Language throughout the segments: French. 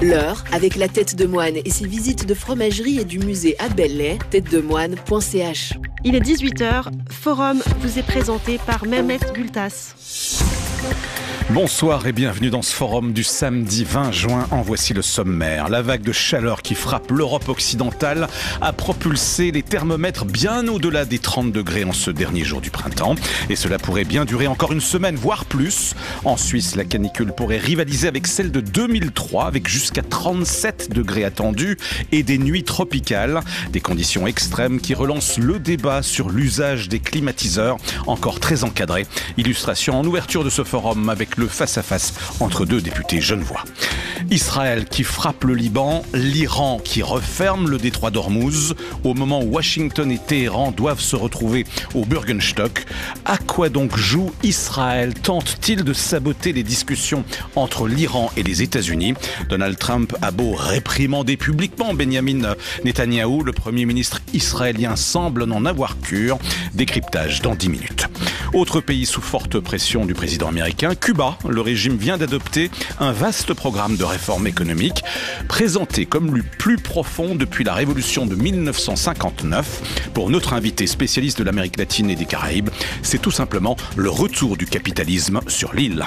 L'heure, avec la tête de moine et ses visites de fromagerie et du musée à Belley, têtedemoine.ch. Il est 18h, Forum vous est présenté par Mehmet Gültas. Bonsoir et bienvenue dans ce forum du samedi 20 juin. En voici le sommaire. La vague de chaleur qui frappe l'Europe occidentale a propulsé les thermomètres bien au-delà des 30 degrés en ce dernier jour du printemps. Et cela pourrait bien durer encore une semaine, voire plus. En Suisse, la canicule pourrait rivaliser avec celle de 2003, avec jusqu'à 37 degrés attendus et des nuits tropicales. Des conditions extrêmes qui relancent le débat sur l'usage des climatiseurs, encore très encadré. Illustration en ouverture de ce forum avec le face-à-face entre deux députés genevois. Israël qui frappe le Liban, l'Iran qui referme le détroit d'Ormuz, au moment où Washington et Téhéran doivent se retrouver au Bürgenstock. À quoi donc joue Israël? Tente-t-il de saboter les discussions entre l'Iran et les États-Unis? Donald Trump a beau réprimander publiquement Benjamin Netanyahou, le Premier ministre israélien semble n'en avoir cure. Décryptage dans 10 minutes. Autre pays sous forte pression du président américain, Cuba. Le régime vient d'adopter un vaste programme de réforme économique, présenté comme le plus profond depuis la révolution de 1959. Pour notre invité spécialiste de l'Amérique latine et des Caraïbes, c'est tout simplement le retour du capitalisme sur l'île.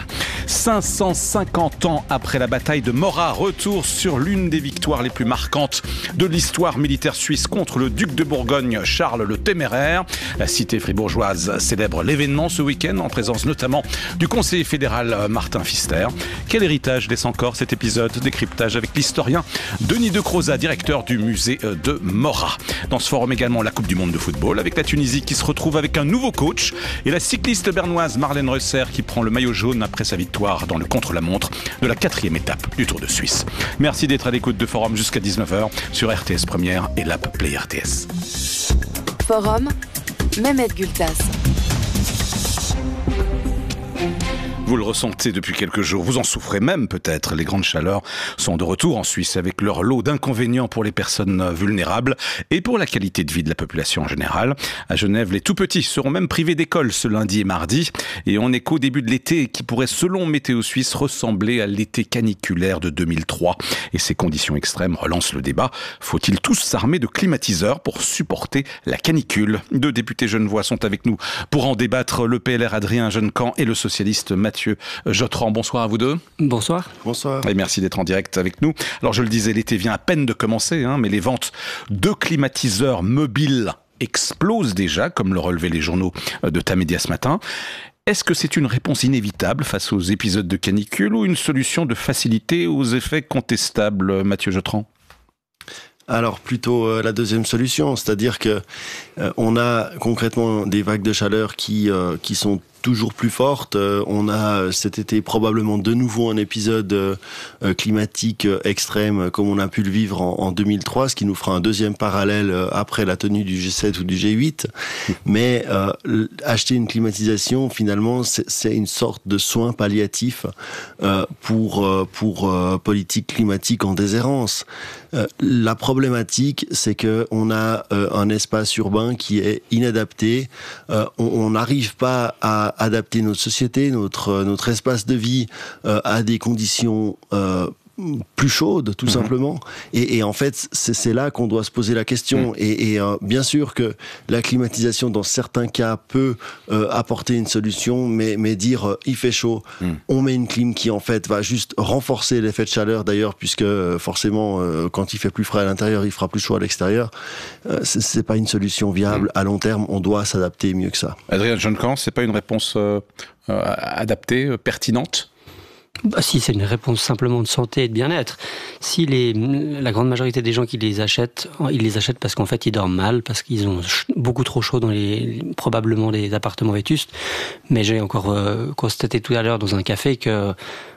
550 ans après la bataille de Morat, retour sur l'une des victoires les plus marquantes de l'histoire militaire suisse contre le duc de Bourgogne, Charles le Téméraire. La cité fribourgeoise célèbre l'événement ce week-end en présence notamment du conseiller fédéral Martin Pfister. Quel héritage laisse encore cet épisode? Décryptage avec l'historien Denis de Croza, directeur du musée de Morat. Dans ce forum également la Coupe du monde de football avec la Tunisie qui se retrouve avec un nouveau coach et la cycliste bernoise Marlène Reusser qui prend le maillot jaune après sa victoire dans le contre-la-montre de la 4e étape du Tour de Suisse. Merci d'être à l'écoute de Forum jusqu'à 19h sur RTS Première et l'app Play RTS. Forum, Mehmet Gültas. Vous le ressentez depuis quelques jours, vous en souffrez même peut-être. Les grandes chaleurs sont de retour en Suisse avec leur lot d'inconvénients pour les personnes vulnérables et pour la qualité de vie de la population en général. À Genève, les tout-petits seront même privés d'école ce lundi et mardi. Et on est qu'au début de l'été qui pourrait, selon Météo Suisse, ressembler à l'été caniculaire de 2003. Et ces conditions extrêmes relancent le débat. Faut-il tous s'armer de climatiseurs pour supporter la canicule? Deux députés genevois sont avec nous pour en débattre. Le PLR Adrien Jeunecamp et le socialiste Mathieu Jotran. Bonsoir à vous deux. Bonsoir. Bonsoir. Et merci d'être en direct avec nous. Alors je le disais, l'été vient à peine de commencer, mais les ventes de climatiseurs mobiles explosent déjà, comme le relevaient les journaux de Tamedia ce matin. Est-ce que c'est une réponse inévitable face aux épisodes de canicule ou une solution de facilité aux effets contestables, Mathieu Jotran? Alors plutôt la deuxième solution, c'est-à-dire que on a concrètement des vagues de chaleur qui sont toujours plus forte. On a cet été probablement de nouveau un épisode climatique extrême comme on a pu le vivre en 2003, ce qui nous fera un deuxième parallèle après la tenue du G7 ou du G8. Mais acheter une climatisation, finalement, c'est une sorte de soin palliatif pour politique climatique en déshérence. La problématique, c'est que on a un espace urbain qui est inadapté. On n'arrive pas à adapter notre société, notre espace de vie à des conditions plus chaudes, tout simplement. Et en fait, c'est là qu'on doit se poser la question. Et bien sûr que la climatisation, dans certains cas, peut apporter une solution, mais dire il fait chaud, on met une clim qui en fait va juste renforcer l'effet de chaleur d'ailleurs, puisque forcément, quand il fait plus frais à l'intérieur, il fera plus chaud à l'extérieur. C'est pas une solution viable à long terme. On doit s'adapter mieux que ça. Adrien Jeunecamp, c'est pas une réponse adaptée, pertinente? Si, c'est une réponse simplement de santé et de bien-être. Si la grande majorité des gens qui les achètent, ils les achètent parce qu'en fait ils dorment mal, parce qu'ils ont beaucoup trop chaud dans probablement les appartements vétustes. Mais j'ai encore constaté tout à l'heure dans un café que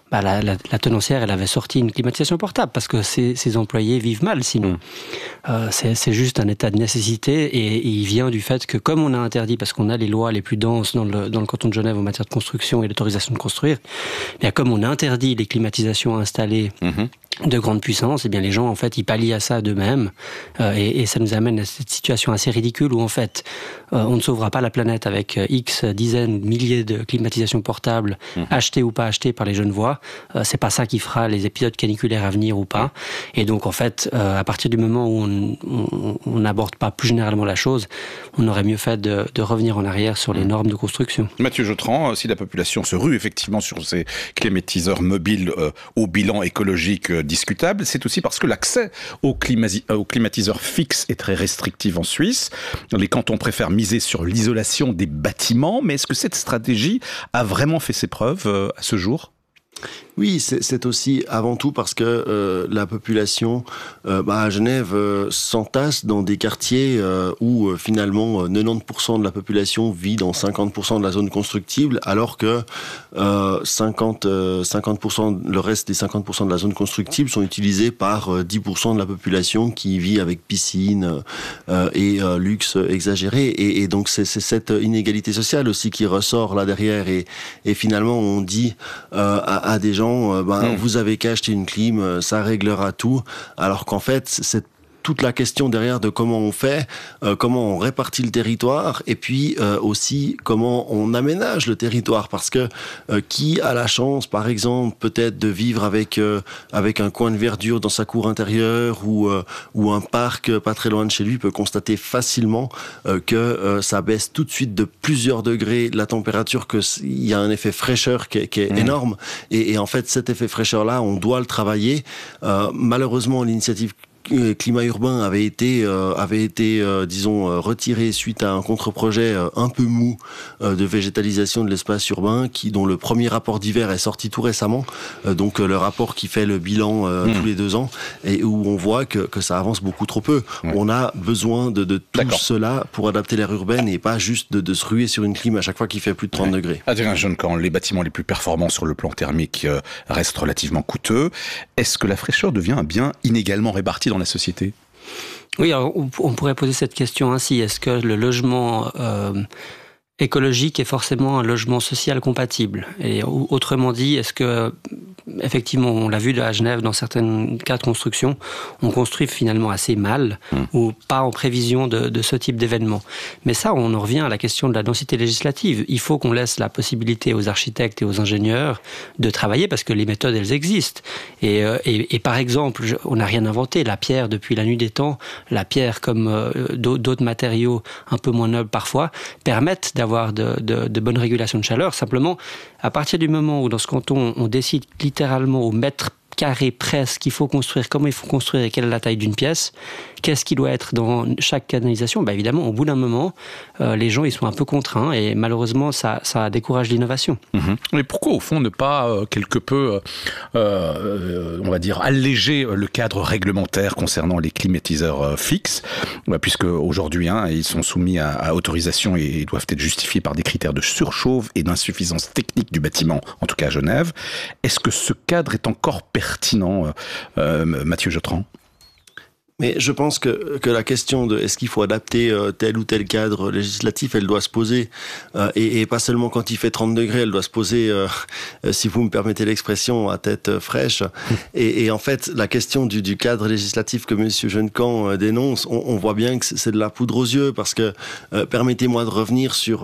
la tenancière, elle avait sorti une climatisation portable parce que ses employés vivent mal sinon. C'est juste un état de nécessité et il vient du fait que comme on a interdit, parce qu'on a les lois les plus denses dans le canton de Genève en matière de construction et d'autorisation de construire, bien comme on a interdit les climatisations installées de grande puissance, eh bien les gens en fait ils pallient à ça d'eux-mêmes et ça nous amène à cette situation assez ridicule où en fait on ne sauvera pas la planète avec X dizaines ou milliers de climatisations portables achetées ou pas achetées par les Genevois. C'est pas ça qui fera les épisodes caniculaires à venir ou pas. Et donc en fait à partir du moment où on n'aborde pas plus généralement la chose, on aurait mieux fait de revenir en arrière sur les normes de construction. Mathieu Jotran, si la population se rue effectivement sur ces climatiseurs mobiles au bilan écologique discutable, c'est aussi parce que l'accès aux climatiseurs fixes est très restrictif en Suisse. Les cantons préfèrent miser sur l'isolation des bâtiments, mais est-ce que cette stratégie a vraiment fait ses preuves à ce jour ? Oui, c'est aussi avant tout parce que la population à Genève s'entasse dans des quartiers où finalement 90% de la population vit dans 50% de la zone constructible, alors que 50%, le reste des 50% de la zone constructible sont utilisés par 10% de la population qui vit avec piscine et luxe exagéré. Et donc c'est cette inégalité sociale aussi qui ressort là derrière. Et finalement on dit à des gens vous avez qu'à acheter une clim, ça réglera tout, alors qu'en fait c'est toute la question derrière de comment on fait, comment on répartit le territoire, et puis aussi comment on aménage le territoire, parce que qui a la chance, par exemple, peut-être de vivre avec un coin de verdure dans sa cour intérieure ou un parc pas très loin de chez lui peut constater facilement que ça baisse tout de suite de plusieurs degrés la température, qu'il y a un effet fraîcheur qui est énorme, et en fait cet effet fraîcheur-là, on doit le travailler. Malheureusement, l'initiative climat urbain avait été disons retiré suite à un contre-projet un peu mou de végétalisation de l'espace urbain dont le premier rapport d'hiver est sorti tout récemment, donc le rapport qui fait le bilan tous les 2 ans, et où on voit que ça avance beaucoup trop peu. On a besoin de tout cela pour adapter l'aire urbaine et pas juste de se ruer sur une clim à chaque fois qu'il fait plus de 30 degrés. Adrien Joncan, les bâtiments les plus performants sur le plan thermique restent relativement coûteux. Est-ce que la fraîcheur devient un bien inégalement réparti dans la société ? Oui, alors on pourrait poser cette question ainsi. Est-ce que le logement écologique est forcément un logement social compatible ? Et autrement dit, est-ce que, effectivement, on l'a vu à Genève dans certains cas de construction, on construit finalement assez mal ou pas en prévision de ce type d'événement. Mais ça, on en revient à la question de la densité législative. Il faut qu'on laisse la possibilité aux architectes et aux ingénieurs de travailler parce que les méthodes, elles existent. Et par exemple, on n'a rien inventé. La pierre, depuis la nuit des temps, la pierre comme d'autres matériaux un peu moins nobles parfois, permettent d'avoir de bonnes régulations de chaleur. Simplement, à partir du moment où dans ce canton, on décide littéralement au mètre carré près ce qu'il faut construire, comment il faut construire et quelle est la taille d'une pièce, qu'est-ce qui doit être dans chaque canalisation, évidemment, au bout d'un moment, les gens ils sont un peu contraints et malheureusement, ça décourage l'innovation. Mais pourquoi, au fond, ne pas quelque peu, on va dire, alléger le cadre réglementaire concernant les climatiseurs fixes, puisque aujourd'hui, ils sont soumis à autorisation et doivent être justifiés par des critères de surchauffe et d'insuffisance technique du bâtiment, en tout cas à Genève. Est-ce que ce cadre est encore pertinent, Mathieu Jotran ? Mais je pense que la question de est-ce qu'il faut adapter tel ou tel cadre législatif, elle doit se poser, et pas seulement quand il fait 30 degrés, elle doit se poser, si vous me permettez l'expression, à tête fraîche. Et en fait, la question du cadre législatif que Monsieur Joncan dénonce, on voit bien que c'est de la poudre aux yeux, parce que permettez-moi de revenir sur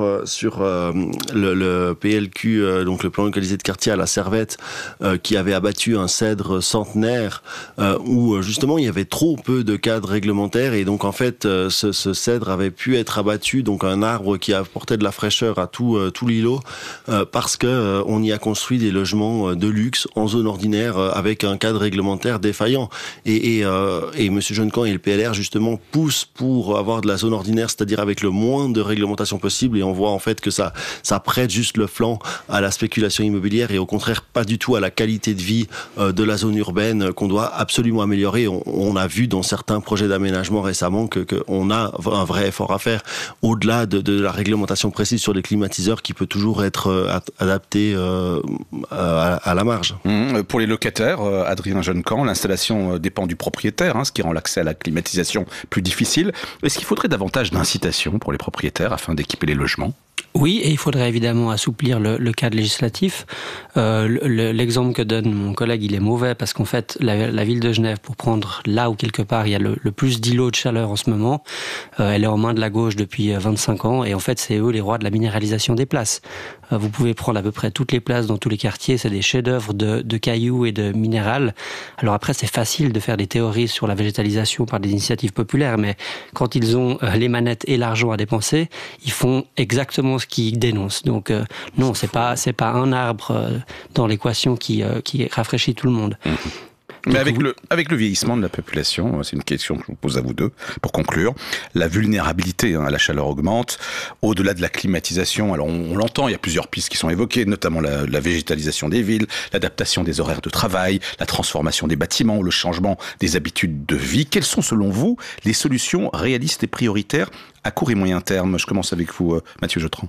le PLQ, donc le plan localisé de quartier à la Servette, qui avait abattu un cèdre centenaire, où justement il y avait trop peu de cadre réglementaire, et donc en fait ce cèdre avait pu être abattu, donc un arbre qui apportait de la fraîcheur à tout l'îlot, parce que on y a construit des logements de luxe en zone ordinaire avec un cadre réglementaire défaillant, et Monsieur Joncan et le PLR justement poussent pour avoir de la zone ordinaire, c'est-à-dire avec le moins de réglementation possible, et on voit en fait que ça prête juste le flanc à la spéculation immobilière et au contraire pas du tout à la qualité de vie de la zone urbaine qu'on doit absolument améliorer. On a vu dans certains projets d'aménagement récemment qu'on a un vrai effort à faire au-delà de la réglementation précise sur les climatiseurs qui peut toujours être adapté à la marge. Pour les locataires, Adrien Joncan, l'installation dépend du propriétaire, ce qui rend l'accès à la climatisation plus difficile. Est-ce qu'il faudrait davantage d'incitation pour les propriétaires afin d'équiper les logements ? Oui, et il faudrait évidemment assouplir le cadre législatif. L'exemple que donne mon collègue, il est mauvais parce qu'en fait, la ville de Genève, pour prendre là où quelque part il y a le plus d'îlots de chaleur en ce moment, elle est en main de la gauche depuis 25 ans et en fait, c'est eux les rois de la minéralisation des places. Vous pouvez prendre à peu près toutes les places dans tous les quartiers, c'est des chefs-d'œuvre de cailloux et de minéral. Alors après, c'est facile de faire des théories sur la végétalisation par des initiatives populaires, mais quand ils ont les manettes et l'argent à dépenser, ils font exactement ce qu'ils dénoncent. Donc non, c'est pas un arbre dans l'équation qui rafraîchit tout le monde. Mais avec le vieillissement de la population, c'est une question que je vous pose à vous deux, pour conclure, la vulnérabilité à la chaleur augmente, au-delà de la climatisation. Alors on l'entend, il y a plusieurs pistes qui sont évoquées, notamment la végétalisation des villes, l'adaptation des horaires de travail, la transformation des bâtiments, le changement des habitudes de vie. Quelles sont selon vous les solutions réalistes et prioritaires à court et moyen terme? Je commence avec vous, Mathieu Jotran.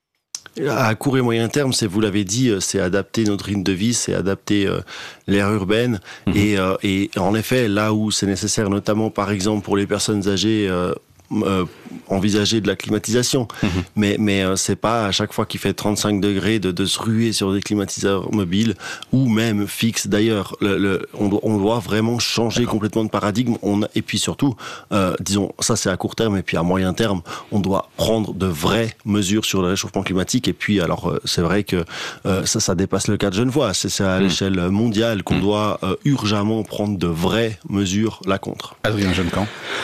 À court et moyen terme, vous l'avez dit, c'est adapter notre rythme de vie, c'est adapter l'aire urbaine. Et en effet, là où c'est nécessaire, notamment par exemple pour les personnes âgées, envisager de la climatisation. Mais c'est pas à chaque fois qu'il fait 35 degrés de se ruer sur des climatiseurs mobiles ou même fixes. D'ailleurs, on doit vraiment changer complètement de paradigme. Et puis surtout, disons, ça c'est à court terme, et puis à moyen terme, on doit prendre de vraies mesures sur le réchauffement climatique. Et puis alors, c'est vrai que ça dépasse le cas de Genevois. C'est à l'échelle mondiale qu'on doit urgemment prendre de vraies mesures là contre. Adrien Jeunecamp.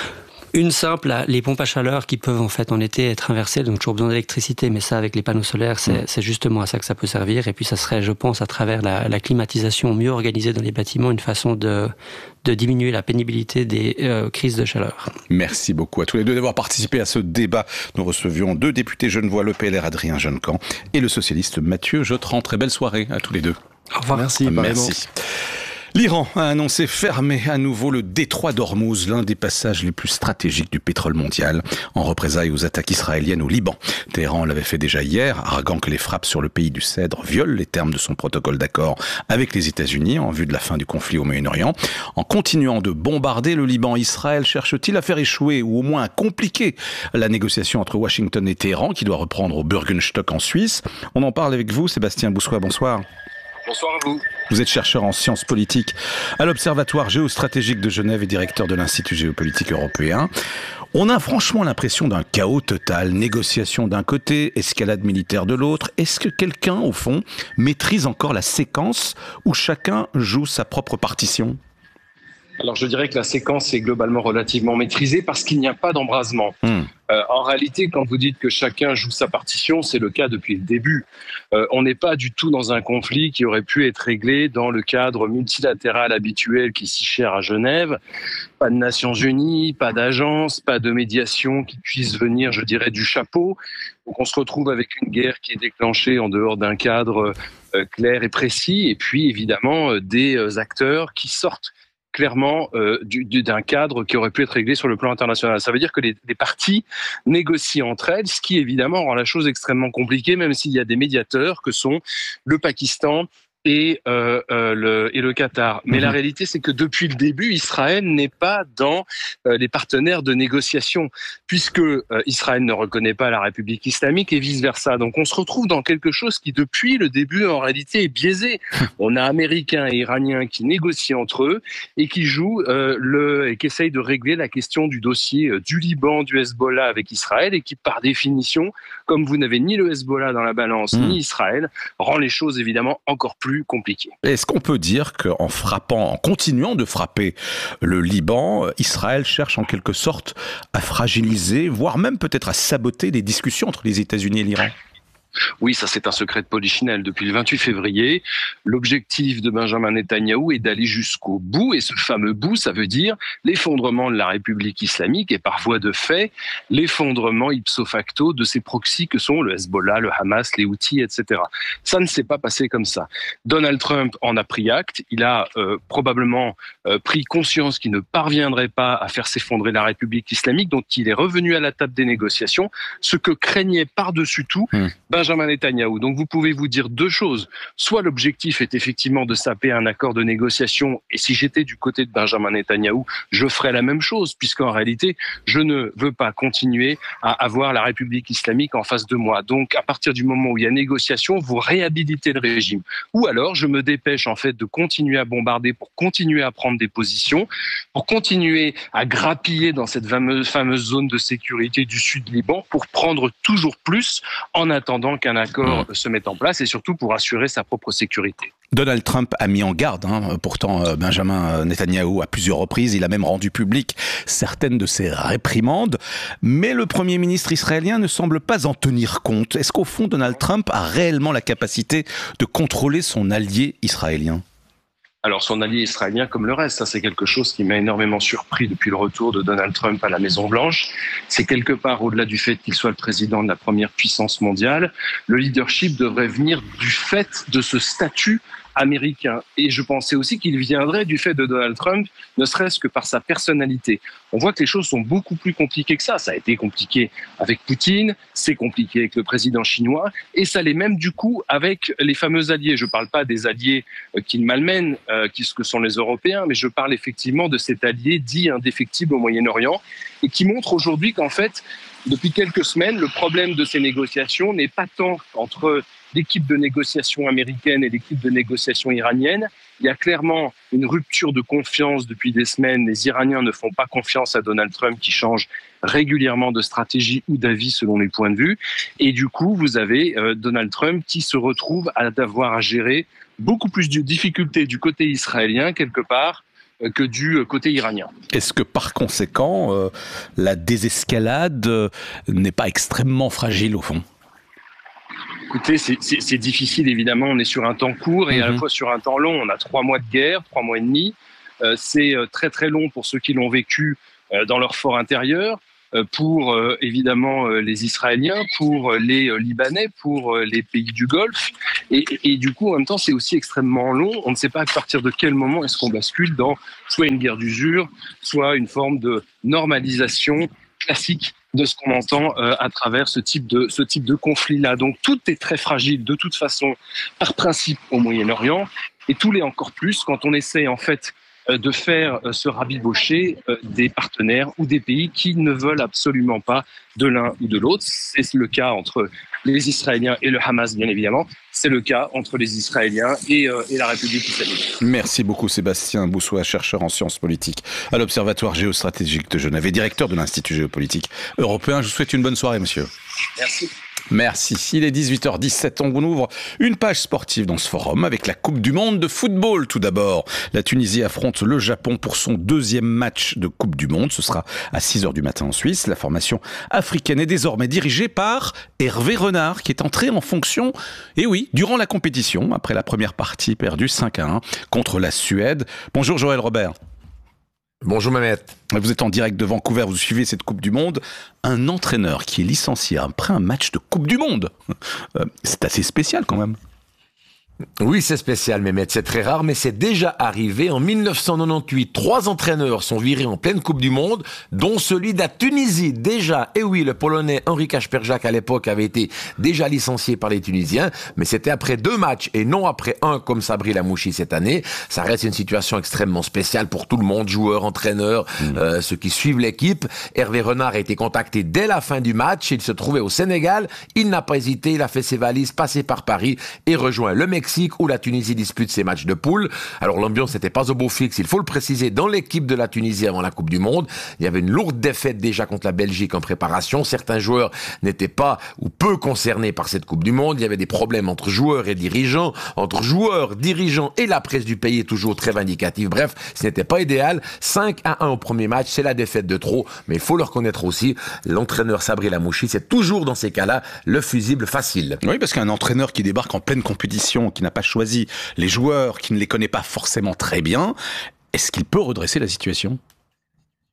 Une simple, les pompes à chaleur qui peuvent en fait en été être inversées, donc toujours besoin d'électricité, mais ça avec les panneaux solaires, c'est justement à ça que ça peut servir. Et puis ça serait, je pense, à travers la climatisation mieux organisée dans les bâtiments, une façon de diminuer la pénibilité des crises de chaleur. Merci beaucoup à tous les deux d'avoir participé à ce débat. Nous recevions deux députés genevois, le PLR Adrien Jeunecamp et le socialiste Mathieu Jotran. Très belle soirée à tous les deux. Au revoir. Merci. Merci. L'Iran a annoncé fermer à nouveau le détroit d'Ormuz, l'un des passages les plus stratégiques du pétrole mondial, en représailles aux attaques israéliennes au Liban. Téhéran l'avait fait déjà hier, arguant que les frappes sur le pays du Cèdre violent les termes de son protocole d'accord avec les États-Unis en vue de la fin du conflit au Moyen-Orient. En continuant de bombarder le Liban, Israël cherche-t-il à faire échouer ou au moins à compliquer la négociation entre Washington et Téhéran qui doit reprendre au Bürgenstock en Suisse? On en parle avec vous, Sébastien Boussois, bonsoir. Bonsoir à vous. Vous êtes chercheur en sciences politiques à l'Observatoire géostratégique de Genève et directeur de l'Institut géopolitique européen. On a franchement l'impression d'un chaos total, négociation d'un côté, escalade militaire de l'autre. Est-ce que quelqu'un, au fond, maîtrise encore la séquence où chacun joue sa propre partition ? Alors je dirais que la séquence est globalement relativement maîtrisée parce qu'il n'y a pas d'embrasement. En réalité, quand vous dites que chacun joue sa partition, c'est le cas depuis le début. On n'est pas du tout dans un conflit qui aurait pu être réglé dans le cadre multilatéral habituel qui est si cher à Genève. Pas de Nations Unies, pas d'agence, pas de médiation qui puisse venir, je dirais, du chapeau. Donc on se retrouve avec une guerre qui est déclenchée en dehors d'un cadre clair et précis, et puis évidemment des acteurs qui sortent clairement d'un cadre qui aurait pu être réglé sur le plan international. Ça veut dire que les parties négocient entre elles, ce qui évidemment rend la chose extrêmement compliquée, même s'il y a des médiateurs que sont le Pakistan et le Qatar. Mais la réalité, c'est que depuis le début, Israël n'est pas dans les partenaires de négociation, puisque Israël ne reconnaît pas la République islamique et vice-versa. Donc on se retrouve dans quelque chose qui, depuis le début, en réalité, est biaisé. On a Américains et Iraniens qui négocient entre eux et qui jouent et qui essayent de régler la question du dossier du Liban, du Hezbollah avec Israël, et qui, par définition, comme vous n'avez ni le Hezbollah dans la balance, ni Israël, rend les choses évidemment encore plus compliqué. Est-ce qu'on peut dire en continuant de frapper le Liban, Israël cherche en quelque sorte à fragiliser, voire même peut-être à saboter les discussions entre les États-Unis et l'Iran ? Oui, ça c'est un secret de polichinelle. Depuis le 28 février, l'objectif de Benjamin Netanyahou est d'aller jusqu'au bout, et ce fameux bout, ça veut dire l'effondrement de la République islamique et par voie de fait, l'effondrement ipso facto de ses proxys que sont le Hezbollah, le Hamas, les Houthis, etc. Ça ne s'est pas passé comme ça. Donald Trump en a pris acte, il a probablement pris conscience qu'il ne parviendrait pas à faire s'effondrer la République islamique, donc il est revenu à la table des négociations, ce que craignait par-dessus tout Benjamin Benjamin Netanyahou. Donc vous pouvez vous dire deux choses. Soit l'objectif est effectivement de saper un accord de négociation, et si j'étais du côté de Benjamin Netanyahou, je ferais la même chose, puisqu'en réalité, je ne veux pas continuer à avoir la République islamique en face de moi. Donc à partir du moment où il y a négociation, vous réhabilitez le régime. Ou alors je me dépêche en fait de continuer à bombarder pour continuer à prendre des positions, pour continuer à grappiller dans cette fameuse zone de sécurité du sud Liban, pour prendre toujours plus en attendant qu'un accord se mette en place et surtout pour assurer sa propre sécurité. Donald Trump a mis en garde, pourtant Benjamin Netanyahou à plusieurs reprises, il a même rendu public certaines de ses réprimandes, mais le Premier ministre israélien ne semble pas en tenir compte. Est-ce qu'au fond Donald Trump a réellement la capacité de contrôler son allié israélien ? Alors son allié israélien comme le reste, ça c'est quelque chose qui m'a énormément surpris depuis le retour de Donald Trump à la Maison-Blanche. C'est quelque part au-delà du fait qu'il soit le président de la première puissance mondiale, le leadership devrait venir du fait de ce statut américain. Et je pensais aussi qu'il viendrait du fait de Donald Trump, ne serait-ce que par sa personnalité. On voit que les choses sont beaucoup plus compliquées que ça. Ça a été compliqué avec Poutine, c'est compliqué avec le président chinois, et ça l'est même du coup avec les fameux alliés. Je ne parle pas des alliés qui le malmènent, que sont les Européens, mais je parle effectivement de cet allié dit indéfectible au Moyen-Orient, et qui montre aujourd'hui qu'en fait, depuis quelques semaines, le problème de ces négociations n'est pas tant entre l'équipe de négociation américaine et l'équipe de négociation iranienne. Il y a clairement une rupture de confiance depuis des semaines. Les Iraniens ne font pas confiance à Donald Trump qui change régulièrement de stratégie ou d'avis selon les points de vue. Et du coup, vous avez Donald Trump qui se retrouve à devoir à gérer beaucoup plus de difficultés du côté israélien quelque part que du côté iranien. Est-ce que par conséquent, la désescalade n'est pas extrêmement fragile au fond ? Écoutez, c'est difficile évidemment, on est sur un temps court et à la fois sur un temps long. On a 3 mois de guerre, 3 mois et demi. C'est très très long pour ceux qui l'ont vécu dans leur fort intérieur, pour évidemment les Israéliens, pour les Libanais, pour les pays du Golfe. Et du coup, en même temps, c'est aussi extrêmement long. On ne sait pas à partir de quel moment est-ce qu'on bascule dans soit une guerre d'usure, soit une forme de normalisation classique de ce qu'on entend à travers ce type de conflit-là. Donc tout est très fragile de toute façon, par principe au Moyen-Orient, et tout l'est encore plus quand on essaie en fait de faire se rabibocher des partenaires ou des pays qui ne veulent absolument pas de l'un ou de l'autre. C'est le cas entre les Israéliens et le Hamas, bien évidemment. C'est le cas entre les Israéliens et la République islamique. Merci beaucoup Sébastien Boussois, chercheur en sciences politiques à l'Observatoire géostratégique de Genève et directeur de l'Institut géopolitique européen. Je vous souhaite une bonne soirée, monsieur. Merci. Merci. Il est 18h17, on ouvre une page sportive dans ce forum avec la Coupe du Monde de football tout d'abord. La Tunisie affronte le Japon pour son 2e match de Coupe du Monde. Ce sera à 6h du matin en Suisse. La formation africaine est désormais dirigée par Hervé Renard qui est entré en fonction, et oui, durant la compétition, après la première partie perdue 5-1 contre la Suède. Bonjour Joël Robert. Bonjour Mehmet. Vous êtes en direct de Vancouver, vous suivez cette Coupe du Monde. Un entraîneur qui est licencié après un match de Coupe du Monde, c'est assez spécial quand même. Oui, c'est spécial, Mehmet, c'est très rare, mais c'est déjà arrivé. En 1998, 3 entraîneurs sont virés en pleine Coupe du Monde, dont celui de la Tunisie. Déjà, et oui, le Polonais Henri Kasperjak, à l'époque, avait été déjà licencié par les Tunisiens, mais c'était après 2 matchs et non après 1, comme Sabri Lamouchi cette année. Ça reste une situation extrêmement spéciale pour tout le monde, joueurs, entraîneurs, ceux qui suivent l'équipe. Hervé Renard a été contacté dès la fin du match. Il se trouvait au Sénégal. Il n'a pas hésité, il a fait ses valises, passé par Paris et rejoint le Mexique, où la Tunisie dispute ses matchs de poule. Alors l'ambiance n'était pas au beau fixe, il faut le préciser, dans l'équipe de la Tunisie avant la Coupe du Monde. Il y avait une lourde défaite déjà contre la Belgique en préparation. Certains joueurs n'étaient pas ou peu concernés par cette Coupe du Monde. Il y avait des problèmes entre joueurs et dirigeants, entre joueurs, dirigeants et la presse du pays est toujours très vindicative. Bref, ce n'était pas idéal. 5-1 au premier match, c'est la défaite de trop. Mais il faut le reconnaître aussi, l'entraîneur Sabri Lamouchi, c'est toujours dans ces cas-là le fusible facile. Oui, parce qu'un entraîneur qui débarque en pleine compétition, qui n'a pas choisi les joueurs, qui ne les connaît pas forcément très bien, est-ce qu'il peut redresser la situation ?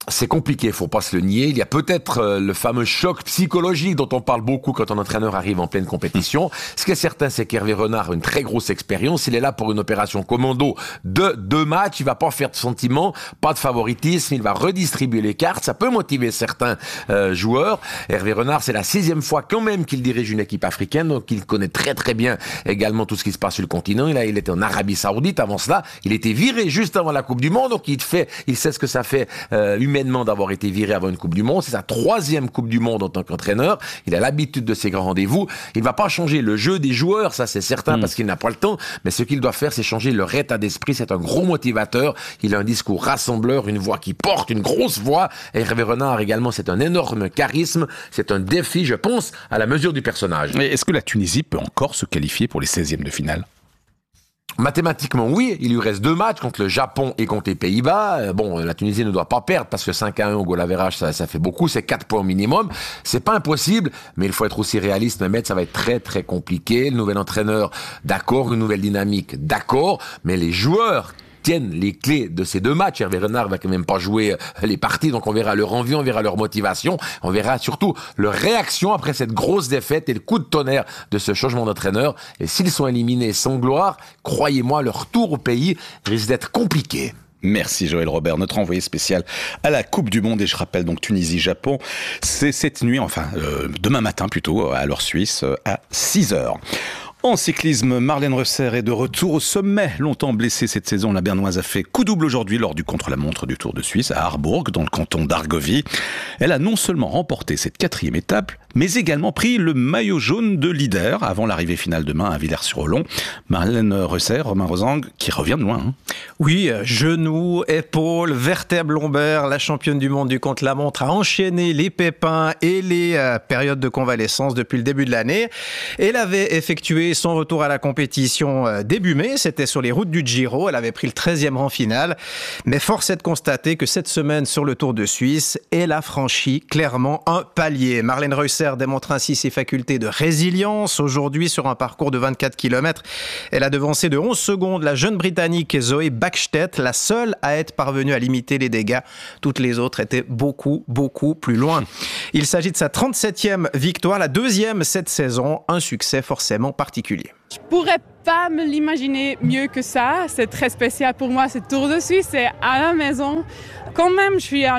c'est compliqué, il faut pas se le nier. Il y a peut-être le fameux choc psychologique dont on parle beaucoup quand un entraîneur arrive en pleine compétition. Ce qui est certain, c'est qu'Hervé Renard a une très grosse expérience. Il est là pour une opération commando de 2 matchs. Il va pas faire de sentiment, pas de favoritisme. Il va redistribuer les cartes. Ça peut motiver certains joueurs. Hervé Renard, c'est la 6e fois quand même qu'il dirige une équipe africaine, donc il connaît très très bien également tout ce qui se passe sur le continent. Il était en Arabie Saoudite. Avant cela, il était viré juste avant la Coupe du Monde, donc il sait ce que ça fait humainement d'avoir été viré avant une Coupe du Monde. C'est sa 3e Coupe du Monde en tant qu'entraîneur. Il a l'habitude de ces grands rendez-vous. Il ne va pas changer le jeu des joueurs, ça c'est certain, parce qu'il n'a pas le temps. Mais ce qu'il doit faire, c'est changer leur état d'esprit. C'est un gros motivateur. Il a un discours rassembleur, une voix qui porte, une grosse voix. Et Hervé Renard également, c'est un énorme charisme. C'est un défi, je pense, à la mesure du personnage. Mais est-ce que la Tunisie peut encore se qualifier pour les 16e de finale ? Mathématiquement, oui. Il lui reste 2 matchs contre le Japon et contre les Pays-Bas. Bon, la Tunisie ne doit pas perdre parce que 5-1 au goal average, ça fait beaucoup. C'est 4 points au minimum. C'est pas impossible, mais il faut être aussi réaliste. Mehmet, ça va être très, très compliqué. Le nouvel entraîneur, d'accord. Une nouvelle dynamique, d'accord. Mais les joueurs tiennent les clés de ces 2 matchs. Hervé Renard va quand même pas jouer les parties, donc on verra leur envie, on verra leur motivation, on verra surtout leur réaction après cette grosse défaite et le coup de tonnerre de ce changement d'entraîneur. Et s'ils sont éliminés sans gloire, croyez-moi, leur retour au pays risque d'être compliqué. Merci Joël Robert, notre envoyé spécial à la Coupe du Monde. Et je rappelle donc Tunisie-Japon, c'est cette nuit, demain matin plutôt, à l'heure suisse, à 6h. En cyclisme, Marlène Reusser est de retour au sommet. Longtemps blessée cette saison, la Bernoise a fait coup double aujourd'hui lors du contre-la-montre du Tour de Suisse à Harbourg, dans le canton d'Argovie. Elle a non seulement remporté cette 4e étape, mais également pris le maillot jaune de leader avant l'arrivée finale demain à Villers-sur-Olon. Marlène Reusser, Romain Rozang, qui revient de loin. Oui, genoux, épaules, vertèbres lombaires, la championne du monde du contre-la-montre a enchaîné les pépins et les périodes de convalescence depuis le début de l'année. Elle avait effectué son retour à la compétition début mai, c'était sur les routes du Giro, elle avait pris le 13e rang final, mais force est de constater que cette semaine sur le Tour de Suisse, elle a franchi clairement un palier. Marlène Reusser démontre ainsi ses facultés de résilience. Aujourd'hui, sur un parcours de 24 km, elle a devancé de 11 secondes la jeune Britannique Zoe Bäckstedt, la seule à être parvenue à limiter les dégâts. Toutes les autres étaient beaucoup, beaucoup plus loin. Il s'agit de sa 37e victoire, la 2e cette saison, un succès forcément particulier. Je pourrais pas me l'imaginer mieux que ça. C'est très spécial pour moi. Ce Tour de Suisse, c'est à la maison. Quand même, je suis à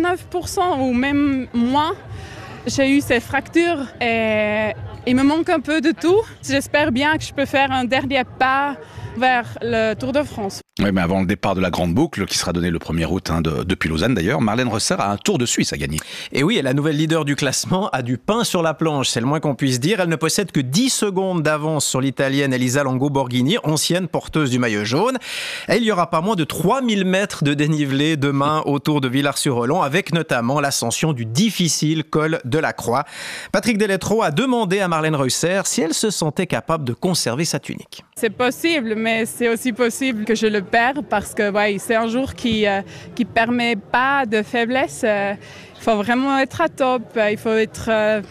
99% ou même moins. J'ai eu ces fractures et il me manque un peu de tout. J'espère bien que je peux faire un dernier pas vers le Tour de France. Oui, mais avant le départ de la Grande Boucle, qui sera donné le 1er août depuis Lausanne d'ailleurs, Marlène Reusser a un Tour de Suisse à gagner. Et oui, la nouvelle leader du classement a du pain sur la planche, c'est le moins qu'on puisse dire. Elle ne possède que 10 secondes d'avance sur l'Italienne Elisa Longo-Borghini, ancienne porteuse du maillot jaune. Et il y aura pas moins de 3000 mètres de dénivelé demain au Tour de Villars-sur-Olon, avec notamment l'ascension du difficile col de la Croix. Patrick Deletro a demandé à Marlène Reusser si elle se sentait capable de conserver sa tunique. C'est possible, mais c'est aussi possible que je le perde parce que c'est un jour qui permet pas de faiblesse. Il faut vraiment être à top, il faut être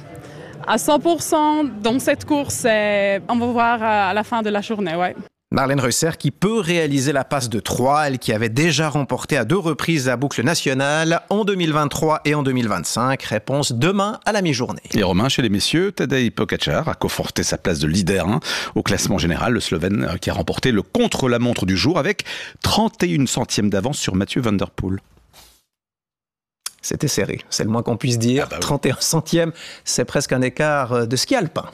à 100% dans cette course. On va voir à la fin de la journée. Ouais. Marlène Reusser qui peut réaliser la passe de 3, elle qui avait déjà remporté à 2 reprises la boucle nationale en 2023 et en 2025. Réponse demain à la mi-journée. Et Romain, chez les messieurs, Tadej Pogačar a conforté sa place de leader au classement général. Le Slovène qui a remporté le contre-la-montre du jour avec 31 centièmes d'avance sur Mathieu Van Der Poel. C'était serré, c'est le moins qu'on puisse dire. 31 centièmes, c'est presque un écart de ski alpin.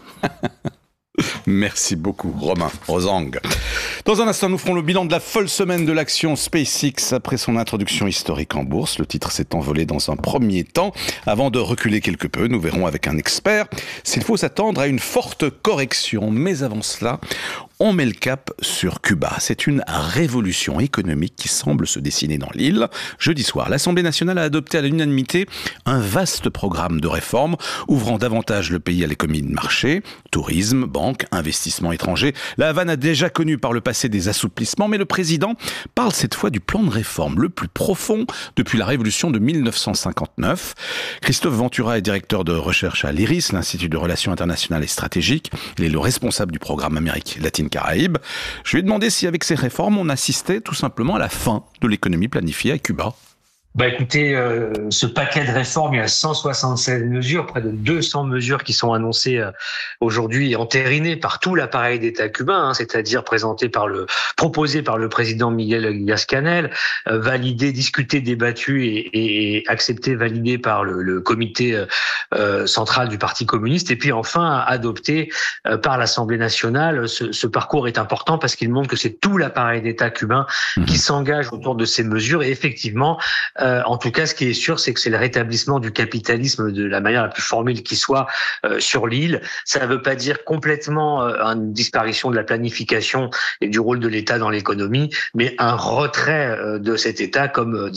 Merci beaucoup, Romain Rozang. Dans un instant, nous ferons le bilan de la folle semaine de l'action SpaceX après son introduction historique en bourse. Le titre s'est envolé dans un premier temps. Avant de reculer quelque peu, nous verrons avec un expert s'il faut s'attendre à une forte correction. Mais avant cela, on met le cap sur Cuba. C'est une révolution économique qui semble se dessiner dans l'île. Jeudi soir, l'Assemblée nationale a adopté à l'unanimité un vaste programme de réformes ouvrant davantage le pays à l'économie de marché, tourisme, banque, investissement étranger. La Havane a déjà connu par le passé des assouplissements, mais le président parle cette fois du plan de réforme le plus profond depuis la révolution de 1959. Christophe Ventura est directeur de recherche à l'IRIS, l'Institut de Relations internationales et stratégiques. Il est le responsable du programme Amérique latine-Caraïbes. Je lui ai demandé si avec ces réformes, on assistait tout simplement à la fin de l'économie planifiée à Cuba. Écoutez, ce paquet de réformes, il y a 176 mesures, près de 200 mesures qui sont annoncées aujourd'hui et entérinées par tout l'appareil d'État cubain, c'est-à-dire proposées par le président Miguel Diaz-Canel, validées, discutées, débattues et acceptées, validées par le comité central du Parti communiste, et puis enfin adoptées par l'Assemblée nationale. Ce parcours est important parce qu'il montre que c'est tout l'appareil d'État cubain qui s'engage autour de ces mesures, et effectivement, en tout cas, ce qui est sûr, c'est que c'est le rétablissement du capitalisme de la manière la plus formelle qui soit sur l'île. Ça ne veut pas dire complètement une disparition de la planification et du rôle de l'État dans l'économie, mais un retrait de cet État comme,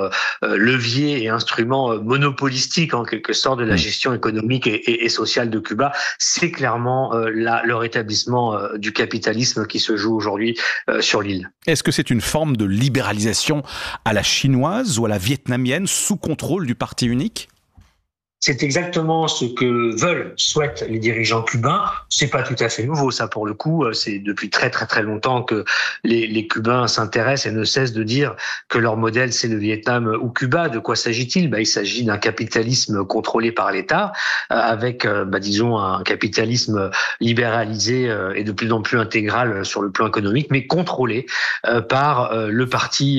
levier et instrument monopolistique, en quelque sorte, de la gestion économique et sociale de Cuba. C'est clairement le rétablissement du capitalisme qui se joue aujourd'hui sur l'île. Est-ce que c'est une forme de libéralisation à la chinoise ou à la vietnamienne sous contrôle du parti unique ? C'est exactement ce que souhaitent les dirigeants cubains. C'est pas tout à fait nouveau, ça, pour le coup. C'est depuis très très très longtemps que les Cubains s'intéressent et ne cessent de dire que leur modèle, c'est le Vietnam ou Cuba. De quoi s'agit-il ? Il s'agit d'un capitalisme contrôlé par l'État, avec, un capitalisme libéralisé et de plus en plus intégral sur le plan économique, mais contrôlé par le parti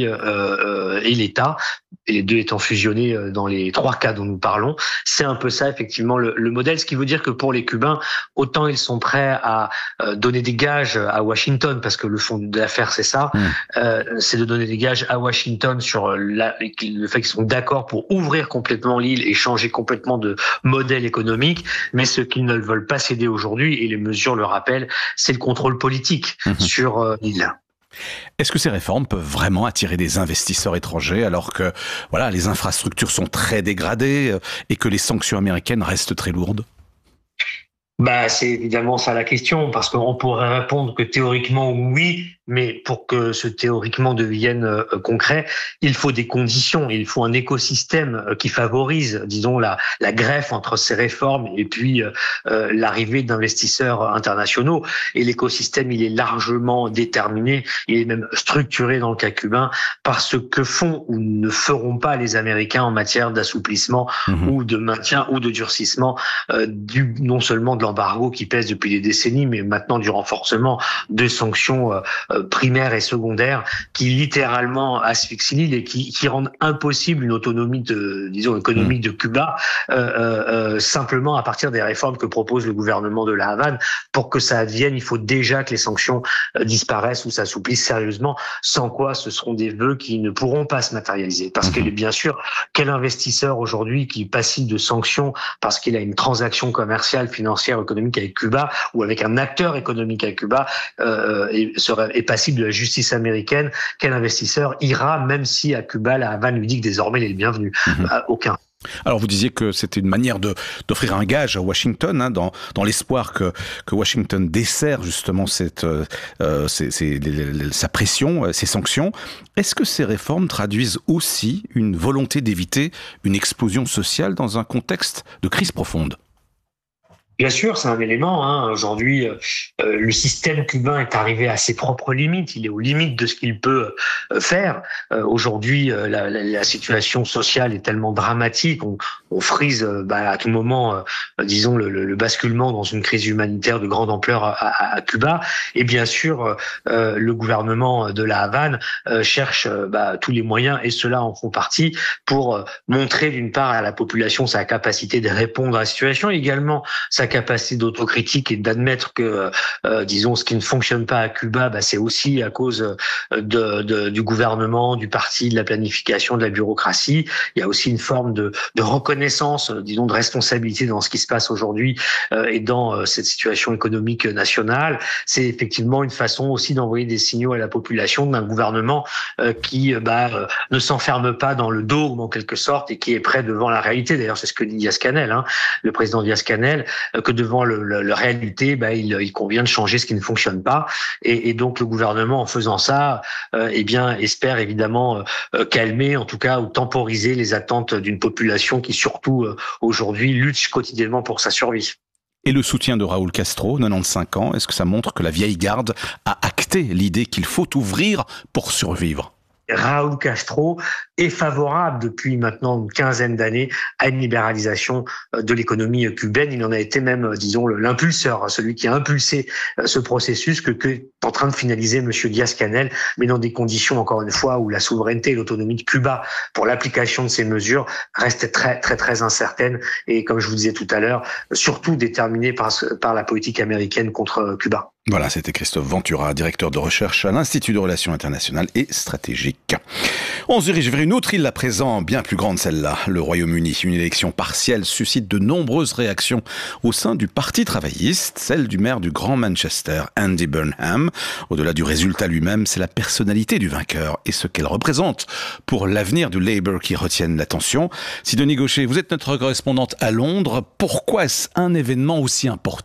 et l'État, et les deux étant fusionnés dans les trois cas dont nous parlons. C'est un peu ça, effectivement, le modèle, ce qui veut dire que pour les Cubains, autant ils sont prêts à donner des gages à Washington, parce que le fond de l'affaire, c'est ça, c'est de donner des gages à Washington sur le fait qu'ils sont d'accord pour ouvrir complètement l'île et changer complètement de modèle économique, mais ce qu'ils ne veulent pas céder aujourd'hui, et les mesures le rappellent, c'est le contrôle politique sur l'île. Est-ce que ces réformes peuvent vraiment attirer des investisseurs étrangers alors que les infrastructures sont très dégradées et que les sanctions américaines restent très lourdes ? C'est évidemment ça la question, parce qu'on pourrait répondre que théoriquement oui, mais pour que ce théoriquement devienne concret, il faut des conditions, il faut un écosystème qui favorise, disons, la greffe entre ces réformes et puis l'arrivée d'investisseurs internationaux. Et l'écosystème, il est largement déterminé, il est même structuré dans le cas cubain par ce que font ou ne feront pas les Américains en matière d'assouplissement ou de maintien ou de durcissement non seulement de l'embargo qui pèse depuis des décennies, mais maintenant du renforcement de sanctions primaires et secondaires qui littéralement asphyxient l'île et qui rendent impossible une autonomie économique de Cuba simplement à partir des réformes que propose le gouvernement de la Havane. Pour que ça advienne, il faut déjà que les sanctions disparaissent ou s'assouplissent sérieusement, sans quoi ce seront des vœux qui ne pourront pas se matérialiser. Parce que bien sûr, quel investisseur aujourd'hui qui passible de sanctions parce qu'il a une transaction commerciale, financière, économique avec Cuba ou avec un acteur économique à Cuba est passible de la justice américaine, quel investisseur ira, même si à Cuba la Havane lui dit que désormais il est le bienvenu? Aucun. Alors vous disiez que c'était une manière d'offrir un gage à Washington, dans l'espoir que Washington desserre justement sa pression, ses sanctions. Est-ce que ces réformes traduisent aussi une volonté d'éviter une explosion sociale dans un contexte de crise profonde ? Bien sûr, c'est un élément. Aujourd'hui, le système cubain est arrivé à ses propres limites. Il est aux limites de ce qu'il peut faire. Aujourd'hui, la situation sociale est tellement dramatique. On frise à tout moment, le basculement dans une crise humanitaire de grande ampleur à Cuba. Et bien sûr, le gouvernement de la Havane cherche tous les moyens, et ceux-là en font partie, pour montrer d'une part à la population sa capacité de répondre à la situation, et également sa capacité d'autocritique et d'admettre que, ce qui ne fonctionne pas à Cuba, c'est aussi à cause du gouvernement, du parti, de la planification, de la bureaucratie. Il y a aussi une forme de reconnaissance, de responsabilité dans ce qui se passe aujourd'hui et dans cette situation économique nationale. C'est effectivement une façon aussi d'envoyer des signaux à la population d'un gouvernement qui ne s'enferme pas dans le dogme en quelque sorte et qui est prêt devant la réalité. D'ailleurs, c'est ce que dit Diaz-Canel, le président Diaz-Canel, que devant la réalité, il convient de changer ce qui ne fonctionne pas. Et donc le gouvernement, en faisant ça, espère évidemment calmer, en tout cas, ou temporiser les attentes d'une population qui, surtout aujourd'hui, lutte quotidiennement pour sa survie. Et le soutien de Raúl Castro, 95 ans, est-ce que ça montre que la vieille garde a acté l'idée qu'il faut ouvrir pour survivre ? Raúl Castro est favorable depuis maintenant une quinzaine d'années à une libéralisation de l'économie cubaine. Il en a été même, disons, l'impulseur, celui qui a impulsé ce processus que est en train de finaliser M. Diaz-Canel, mais dans des conditions, encore une fois, où la souveraineté et l'autonomie de Cuba pour l'application de ces mesures restent très, très, très incertaines et, comme je vous disais tout à l'heure, surtout déterminées par la politique américaine contre Cuba. Voilà, c'était Christophe Ventura, directeur de recherche à l'Institut de Relations internationales et stratégiques. On se dirige vers une autre île à présent, bien plus grande celle-là, le Royaume-Uni. Une élection partielle suscite de nombreuses réactions au sein du Parti travailliste, celle du maire du Grand Manchester, Andy Burnham. Au-delà du résultat lui-même, c'est la personnalité du vainqueur et ce qu'elle représente pour l'avenir du Labour qui retiennent l'attention. Sidonie Gaucher, vous êtes notre correspondante à Londres. Pourquoi est-ce un événement aussi important ?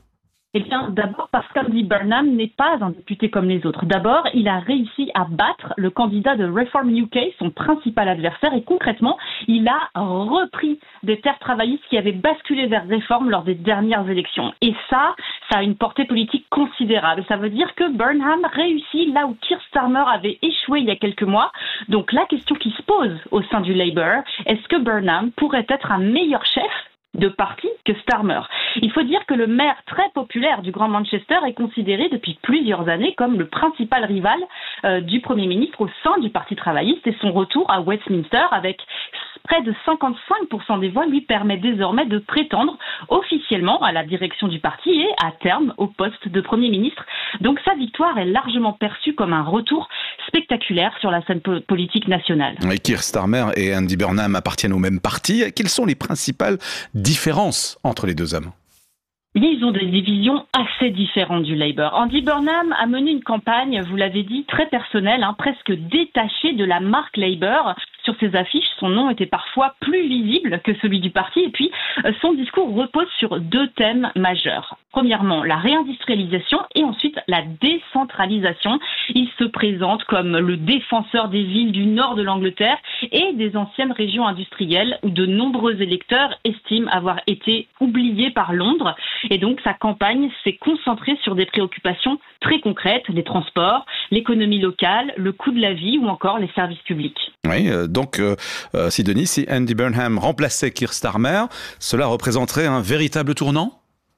Eh bien, d'abord parce qu'Andy Burnham n'est pas un député comme les autres. D'abord, il a réussi à battre le candidat de Reform UK, son principal adversaire, et concrètement, il a repris des terres travaillistes qui avaient basculé vers Reform lors des dernières élections. Et ça a une portée politique considérable. Ça veut dire que Burnham réussit là où Keir Starmer avait échoué il y a quelques mois. Donc la question qui se pose au sein du Labour, est-ce que Burnham pourrait être un meilleur chef de parti que Starmer? Il faut dire que le maire très populaire du Grand Manchester est considéré depuis plusieurs années comme le principal rival du Premier ministre au sein du Parti travailliste, et son retour à Westminster avec près de 55% des voix lui permet désormais de prétendre officiellement à la direction du parti et à terme au poste de Premier ministre. Donc sa victoire est largement perçue comme un retour spectaculaire sur la scène politique nationale. Et Keir Starmer et Andy Burnham appartiennent au même parti. Quelles sont les principales différences entre les deux hommes ? Ils ont des divisions assez différentes du Labour. Andy Burnham a mené une campagne, vous l'avez dit, très personnelle, presque détachée de la marque Labour. Sur ses affiches, son nom était parfois plus visible que celui du parti. Et puis, son discours repose sur deux thèmes majeurs. Premièrement, la réindustrialisation et ensuite la décentralisation. Il se présente comme le défenseur des villes du nord de l'Angleterre et des anciennes régions industrielles où de nombreux électeurs estiment avoir été oubliés par Londres. Et donc, sa campagne s'est concentrée sur des préoccupations très concrètes, les transports, l'économie locale, le coût de la vie ou encore les services publics. Oui, donc, Sidonie, si Andy Burnham remplaçait Keir Starmer, cela représenterait un véritable tournant ?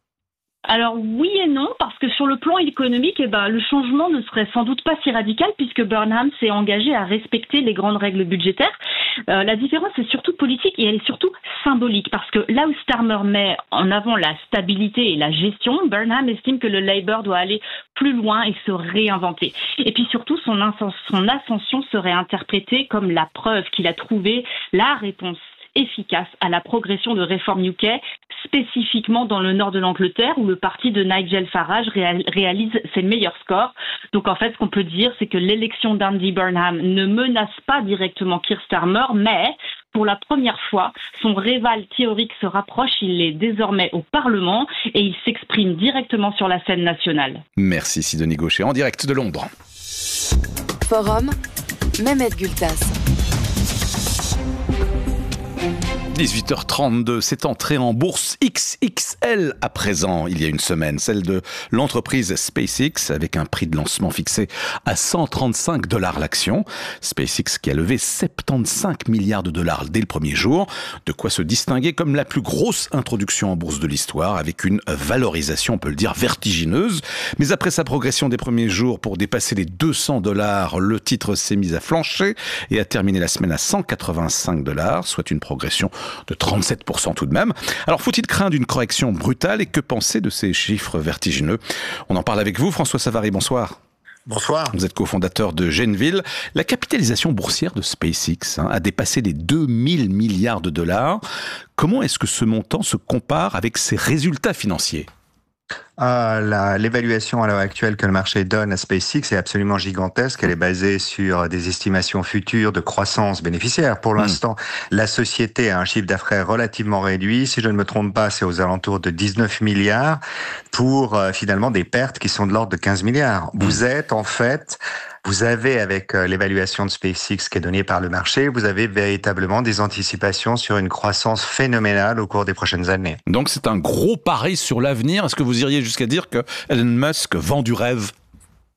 Alors oui et non, parce que sur le plan économique, le changement ne serait sans doute pas si radical puisque Burnham s'est engagé à respecter les grandes règles budgétaires. La différence est surtout politique et elle est surtout symbolique parce que là où Starmer met en avant la stabilité et la gestion, Burnham estime que le Labour doit aller plus loin et se réinventer. Et puis surtout, son ascension serait interprétée comme la preuve qu'il a trouvé la réponse efficace à la progression de Reform UK, spécifiquement dans le nord de l'Angleterre où le parti de Nigel Farage réalise ses meilleurs scores. Donc en fait, ce qu'on peut dire, c'est que l'élection d'Andy Burnham ne menace pas directement Keir Starmer, mais pour la première fois, son rival théorique se rapproche, il est désormais au Parlement et il s'exprime directement sur la scène nationale. Merci Sidonie Gaucher, en direct de Londres. Forum, Mehmet Gültas. 18h32, c'est entrée en bourse XXL à présent, il y a une semaine, celle de l'entreprise SpaceX avec un prix de lancement fixé à $135 l'action. SpaceX qui a levé 75 milliards de dollars dès le premier jour, de quoi se distinguer comme la plus grosse introduction en bourse de l'histoire avec une valorisation, on peut le dire, vertigineuse. Mais après sa progression des premiers jours pour dépasser les $200, le titre s'est mis à flancher et a terminé la semaine à $185, soit une progression de 37% tout de même. Alors, faut-il craindre une correction brutale et que penser de ces chiffres vertigineux ? On en parle avec vous, François Savary, bonsoir. Bonsoir. Vous êtes cofondateur de Genville. La capitalisation boursière de SpaceX a dépassé les 2000 milliards de dollars. Comment est-ce que ce montant se compare avec ses résultats financiers ? L'évaluation à l'heure actuelle que le marché donne à SpaceX est absolument gigantesque. Elle est basée sur des estimations futures de croissance bénéficiaire. Pour l'instant, la société a un chiffre d'affaires relativement réduit. Si je ne me trompe pas, c'est aux alentours de 19 milliards pour finalement des pertes qui sont de l'ordre de 15 milliards. Vous avez, avec l'évaluation de SpaceX qui est donnée par le marché, vous avez véritablement des anticipations sur une croissance phénoménale au cours des prochaines années. Donc c'est un gros pari sur l'avenir. Est-ce que vous iriez jusqu'à dire que Elon Musk vend du rêve ?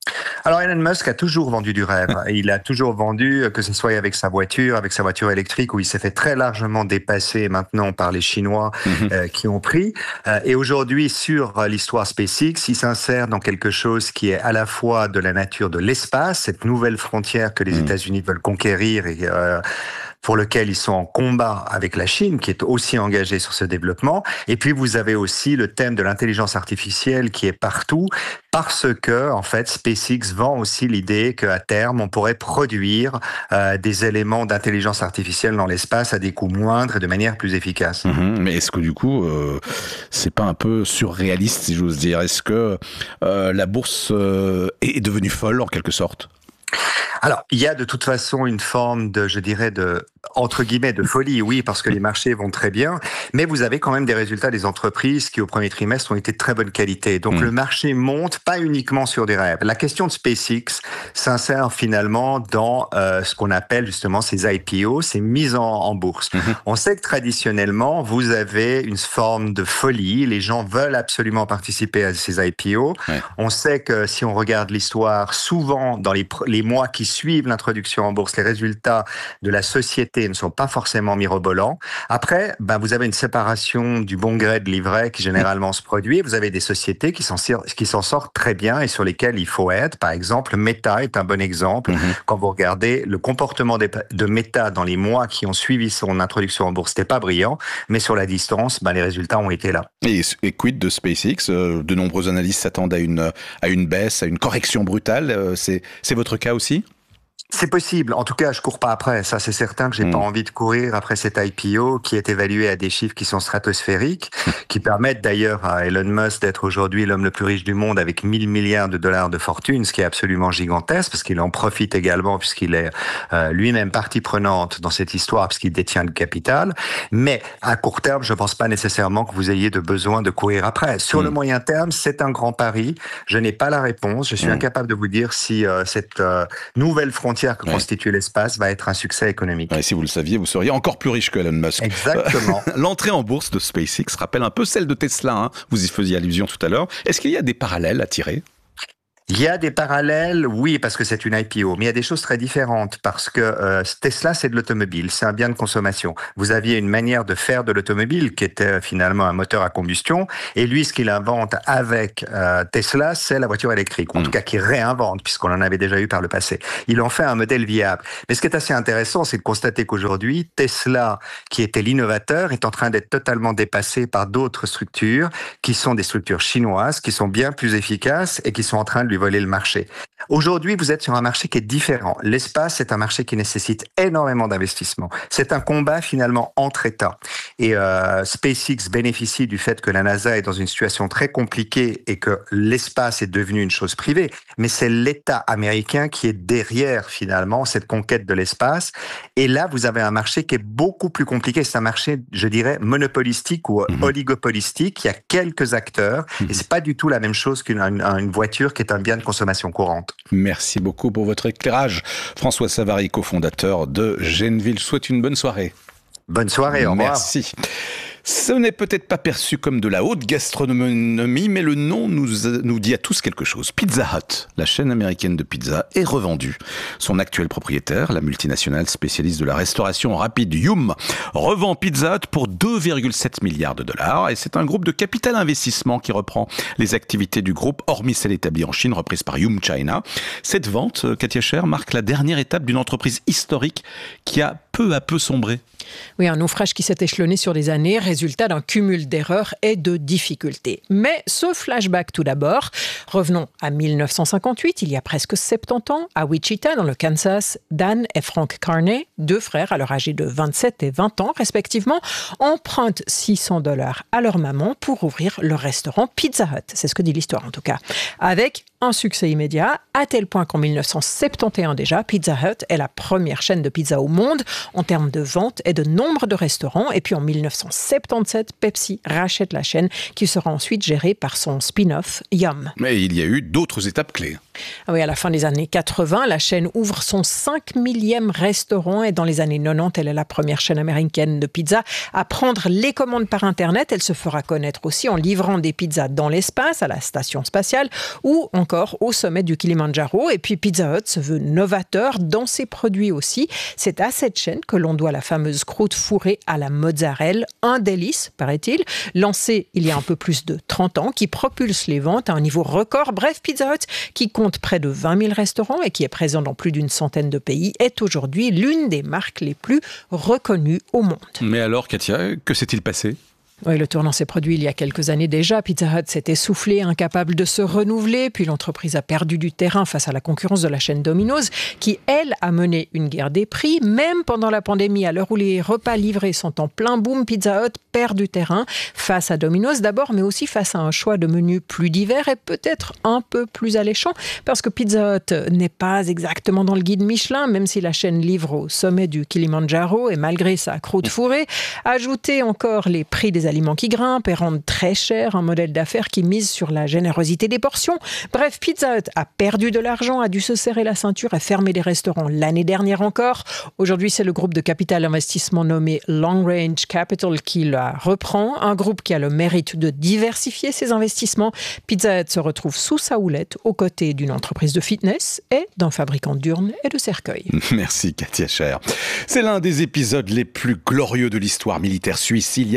Alors Elon Musk a toujours vendu du rêve. Il a toujours vendu, que ce soit avec sa voiture électrique, où il s'est fait très largement dépasser maintenant par les Chinois qui ont pris. Et aujourd'hui, sur l'histoire SpaceX, il s'insère dans quelque chose qui est à la fois de la nature de l'espace, cette nouvelle frontière que les États-Unis veulent conquérir et pour lequel ils sont en combat avec la Chine, qui est aussi engagée sur ce développement. Et puis, vous avez aussi le thème de l'intelligence artificielle qui est partout, parce que, en fait, SpaceX vend aussi l'idée qu'à terme, on pourrait produire des éléments d'intelligence artificielle dans l'espace à des coûts moindres et de manière plus efficace. Mais est-ce que, du coup, c'est pas un peu surréaliste, si j'ose dire? Est-ce que la bourse est devenue folle, en quelque sorte? Alors, il y a de toute façon une forme de, je dirais, entre guillemets, de folie, oui, parce que les marchés vont très bien, mais vous avez quand même des résultats des entreprises qui, au premier trimestre, ont été de très bonne qualité. Donc, le marché monte, pas uniquement sur des rêves. La question de SpaceX s'insère finalement dans ce qu'on appelle justement ces IPO, ces mises en bourse. On sait que traditionnellement, vous avez une forme de folie. Les gens veulent absolument participer à ces IPO. On sait que si on regarde l'histoire, souvent, dans les mois qui suivent l'introduction en bourse, les résultats de la société ne sont pas forcément mirobolants. Après, vous avez une séparation du bon gré de l'ivraie qui généralement se produit. Vous avez des sociétés qui s'en sortent très bien et sur lesquelles il faut être. Par exemple, Meta est un bon exemple. Quand vous regardez le comportement de Meta dans les mois qui ont suivi son introduction en bourse, c'était pas brillant, mais sur la distance, les résultats ont été là. Et quid de SpaceX? De nombreux analystes s'attendent à une baisse, à une correction brutale. C'est votre cas aussi? C'est possible. En tout cas, je cours pas après. Ça, c'est certain que j'ai pas envie de courir après cet IPO qui est évalué à des chiffres qui sont stratosphériques, qui permettent d'ailleurs à Elon Musk d'être aujourd'hui l'homme le plus riche du monde avec 1000 milliards de dollars de fortune, ce qui est absolument gigantesque parce qu'il en profite également puisqu'il est lui-même partie prenante dans cette histoire puisqu'il détient le capital. Mais à court terme, je pense pas nécessairement que vous ayez besoin de courir après. Sur le moyen terme, c'est un grand pari. Je n'ai pas la réponse. Je suis incapable de vous dire si cette nouvelle frontière que constitue l'espace va être un succès économique. Si vous le saviez, vous seriez encore plus riche que Elon Musk. Exactement. L'entrée en bourse de SpaceX rappelle un peu celle de Tesla. Vous y faisiez allusion tout à l'heure. Est-ce qu'il y a des parallèles à tirer ? Il y a des parallèles, oui, parce que c'est une IPO, mais il y a des choses très différentes parce que Tesla, c'est de l'automobile, c'est un bien de consommation. Vous aviez une manière de faire de l'automobile qui était finalement un moteur à combustion, et lui, ce qu'il invente avec Tesla, c'est la voiture électrique, ou en tout cas qu'il réinvente, puisqu'on en avait déjà eu par le passé. Il en fait un modèle viable. Mais ce qui est assez intéressant, c'est de constater qu'aujourd'hui, Tesla, qui était l'innovateur, est en train d'être totalement dépassé par d'autres structures, qui sont des structures chinoises, qui sont bien plus efficaces et qui sont en train de lui voler le marché. Aujourd'hui, vous êtes sur un marché qui est différent. L'espace, c'est un marché qui nécessite énormément d'investissement. C'est un combat finalement entre États. Et SpaceX bénéficie du fait que la NASA est dans une situation très compliquée et que l'espace est devenu une chose privée. Mais c'est l'État américain qui est derrière finalement cette conquête de l'espace. Et là, vous avez un marché qui est beaucoup plus compliqué. C'est un marché, je dirais, monopolistique ou oligopolistique. Il y a quelques acteurs et c'est pas du tout la même chose qu'une voiture qui est un bien de consommation courante. Merci beaucoup pour votre éclairage. François Savary, cofondateur de Genville. Je souhaite une bonne soirée. Bonne soirée, au revoir. Merci. Ce n'est peut-être pas perçu comme de la haute gastronomie, mais le nom nous dit à tous quelque chose. Pizza Hut, la chaîne américaine de pizza, est revendue. Son actuel propriétaire, la multinationale spécialiste de la restauration rapide Yum, revend Pizza Hut pour 2,7 milliards de dollars. Et c'est un groupe de capital investissement qui reprend les activités du groupe, hormis celle établie en Chine, reprise par Yum China. Cette vente, Katia Scher, marque la dernière étape d'une entreprise historique qui a peu à peu sombré. Oui, un naufrage qui s'est échelonné sur des années, résultat d'un cumul d'erreurs et de difficultés. Mais ce flashback tout d'abord, revenons à 1958, il y a presque 70 ans, à Wichita, dans le Kansas, Dan et Frank Carney, deux frères alors âgés de 27 et 20 ans respectivement, empruntent $600 à leur maman pour ouvrir le restaurant Pizza Hut. C'est ce que dit l'histoire en tout cas. Avec un succès immédiat, à tel point qu'en 1971 déjà, Pizza Hut est la première chaîne de pizza au monde en termes de vente et de nombre de restaurants. Et puis en 1977, Pepsi rachète la chaîne qui sera ensuite gérée par son spin-off Yum. Mais il y a eu d'autres étapes clés. Ah oui, à la fin des années 80, la chaîne ouvre son 5 millième restaurant et dans les années 90, elle est la première chaîne américaine de pizza à prendre les commandes par Internet. Elle se fera connaître aussi en livrant des pizzas dans l'espace, à la station spatiale ou encore au sommet du Kilimandjaro. Et puis Pizza Hut se veut novateur dans ses produits aussi. C'est à cette chaîne que l'on doit la fameuse croûte fourrée à la mozzarella, un délice, paraît-il, lancé il y a un peu plus de 30 ans, qui propulse les ventes à un niveau record. Bref, Pizza Hut, qui compte près de 20 000 restaurants et qui est présent dans plus d'une centaine de pays, est aujourd'hui l'une des marques les plus reconnues au monde. Mais alors, Katia, que s'est-il passé ? Oui, le tournant s'est produit il y a quelques années déjà. Pizza Hut s'est essoufflé, incapable de se renouveler, puis l'entreprise a perdu du terrain face à la concurrence de la chaîne Domino's, qui, elle, a mené une guerre des prix. Même pendant la pandémie, à l'heure où les repas livrés sont en plein boom, Pizza Hut perd du terrain face à Domino's d'abord, mais aussi face à un choix de menus plus divers et peut-être un peu plus alléchant, parce que Pizza Hut n'est pas exactement dans le guide Michelin, même si la chaîne livre au sommet du Kilimandjaro et malgré sa croûte fourrée. Ajoutez encore les prix des aliments qui grimpent et rendent très cher un modèle d'affaires qui mise sur la générosité des portions. Bref, Pizza Hut a perdu de l'argent, a dû se serrer la ceinture et fermer des restaurants l'année dernière encore. Aujourd'hui, c'est le groupe de capital investissement nommé Long Range Capital qui la reprend, un groupe qui a le mérite de diversifier ses investissements. Pizza Hut se retrouve sous sa houlette aux côtés d'une entreprise de fitness et d'un fabricant d'urnes et de cercueils. Merci Katia Scher. C'est l'un des épisodes les plus glorieux de l'histoire militaire suisse. Il y a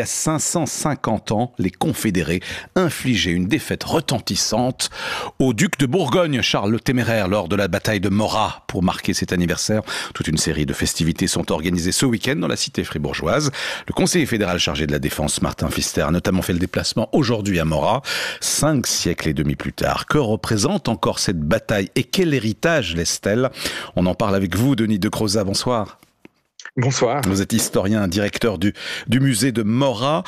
550 ans, les Confédérés infligeaient une défaite retentissante au duc de Bourgogne, Charles le Téméraire, lors de la bataille de Morat. Pour marquer cet anniversaire, toute une série de festivités sont organisées ce week-end dans la cité fribourgeoise. Le conseiller fédéral chargé de la défense, Martin Pfister, a notamment fait le déplacement aujourd'hui à Morat, 5 siècles et demi plus tard. Que représente encore cette bataille et quel héritage laisse-t-elle ? On en parle avec vous, Denis de Croza. Bonsoir. Bonsoir. Vous êtes historien, directeur du musée de Morat.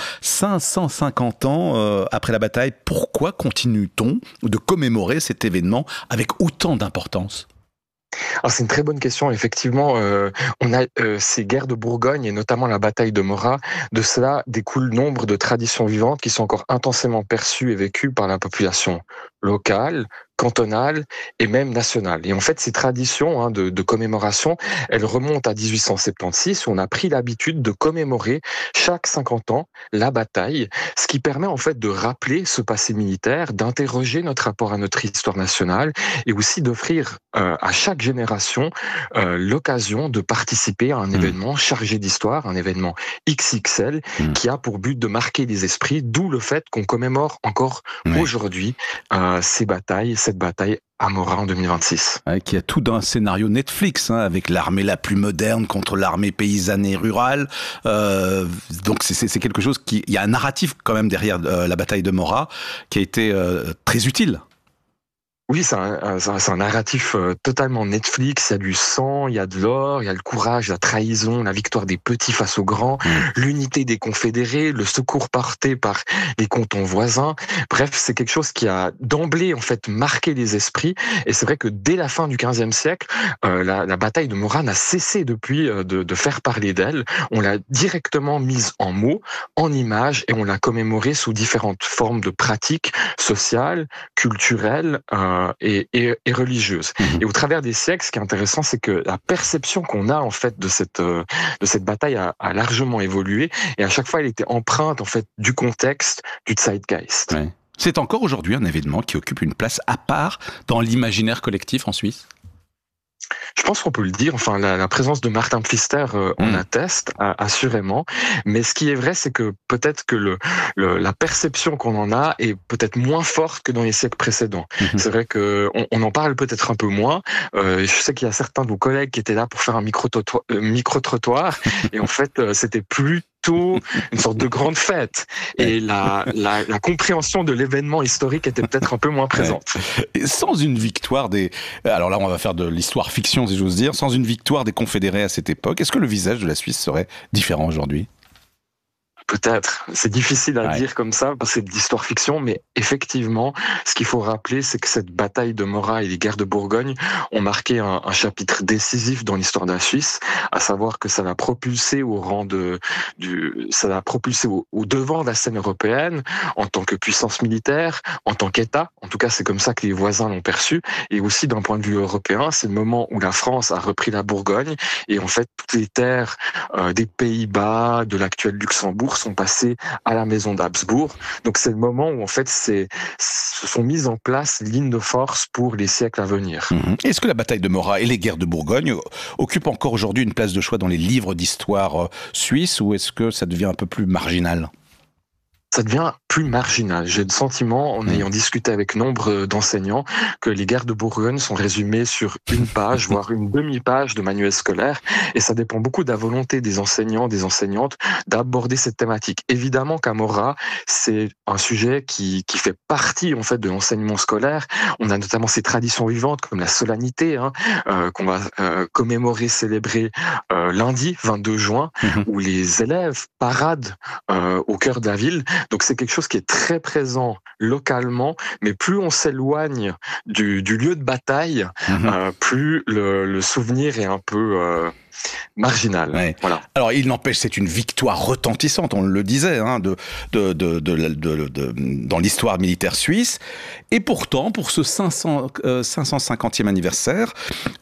550 ans après la bataille, pourquoi continue-t-on de commémorer cet événement avec autant d'importance ? Alors c'est une très bonne question. Effectivement, on a ces guerres de Bourgogne et notamment la bataille de Morat. De cela découle nombre de traditions vivantes qui sont encore intensément perçues et vécues par la population locale, cantonale et même nationale. Et en fait, ces traditions de commémoration, elles remontent à 1876 où on a pris l'habitude de commémorer chaque 50 ans la bataille, ce qui permet en fait de rappeler ce passé militaire, d'interroger notre rapport à notre histoire nationale et aussi d'offrir à chaque génération l'occasion de participer à un événement chargé d'histoire, un événement XXL qui a pour but de marquer les esprits, d'où le fait qu'on commémore encore aujourd'hui cette bataille à Morat en 2026. Qui a tout d'un scénario Netflix, avec l'armée la plus moderne contre l'armée paysanne et rurale. Donc c'est quelque chose il y a un narratif quand même derrière la bataille de Morat qui a été très utile. Oui, c'est un narratif totalement Netflix. Il y a du sang, il y a de l'or, il y a le courage, la trahison, la victoire des petits face aux grands, l'unité des confédérés, le secours porté par les cantons voisins. Bref, c'est quelque chose qui a d'emblée en fait marqué les esprits. Et c'est vrai que dès la fin du XVe siècle, la bataille de Morat n'a cessé depuis de faire parler d'elle. On l'a directement mise en mots, en images, et on l'a commémorée sous différentes formes de pratiques sociales, culturelles, et religieuse. Et au travers des siècles, ce qui est intéressant, c'est que la perception qu'on a en fait de cette bataille a largement évolué et à chaque fois, elle était empreinte en fait du contexte, du zeitgeist. Ouais. C'est encore aujourd'hui un événement qui occupe une place à part dans l'imaginaire collectif en Suisse. Je pense qu'on peut le dire. Enfin, la présence de Martin Pfister en atteste assurément. Mais ce qui est vrai, c'est que peut-être que la perception qu'on en a est peut-être moins forte que dans les siècles précédents. C'est vrai que on en parle peut-être un peu moins. Je sais qu'il y a certains de vos collègues qui étaient là pour faire un micro-trottoir. Et en fait, c'était plutôt une sorte de grande fête. Et la compréhension de l'événement historique était peut-être un peu moins présente. Et sans une victoire alors là, on va faire de l'histoire fiction, si j'ose dire. Sans une victoire des Confédérés à cette époque, est-ce que le visage de la Suisse serait différent aujourd'hui ? Peut-être. C'est difficile à dire comme ça, parce que c'est de l'histoire fiction, mais effectivement, ce qu'il faut rappeler, c'est que cette bataille de Morat et les guerres de Bourgogne ont marqué un chapitre décisif dans l'histoire de la Suisse, à savoir que ça l'a propulsé au rang ça l'a propulsé au devant de la scène européenne, en tant que puissance militaire, en tant qu'État. En tout cas, c'est comme ça que les voisins l'ont perçu. Et aussi, d'un point de vue européen, c'est le moment où la France a repris la Bourgogne, et en fait, toutes les terres des Pays-Bas, de l'actuel Luxembourg, sont passés à la maison d'Habsbourg. Donc c'est le moment où en fait se sont mises en place lignes de force pour les siècles à venir. Est-ce que la bataille de Morat et les guerres de Bourgogne occupent encore aujourd'hui une place de choix dans les livres d'histoire suisses, ou est-ce que ça devient un peu plus marginal ? Ça devient plus marginal. J'ai le sentiment, en ayant discuté avec nombre d'enseignants, que les guerres de Bourgogne sont résumées sur une page, voire une demi-page de manuel scolaire, et ça dépend beaucoup de la volonté des enseignants, des enseignantes, d'aborder cette thématique. Évidemment qu'à Morat, c'est un sujet qui fait partie en fait de l'enseignement scolaire. On a notamment ces traditions vivantes comme la solennité, qu'on va commémorer, célébrer lundi 22 juin, où les élèves paradent au cœur de la ville. Donc c'est quelque chose qui est très présent localement, mais plus on s'éloigne du lieu de bataille, plus le souvenir est un peu marginal. Ouais. Voilà. Alors il n'empêche, c'est une victoire retentissante, on le disait, dans l'histoire militaire suisse. Et pourtant, pour ce 550e anniversaire,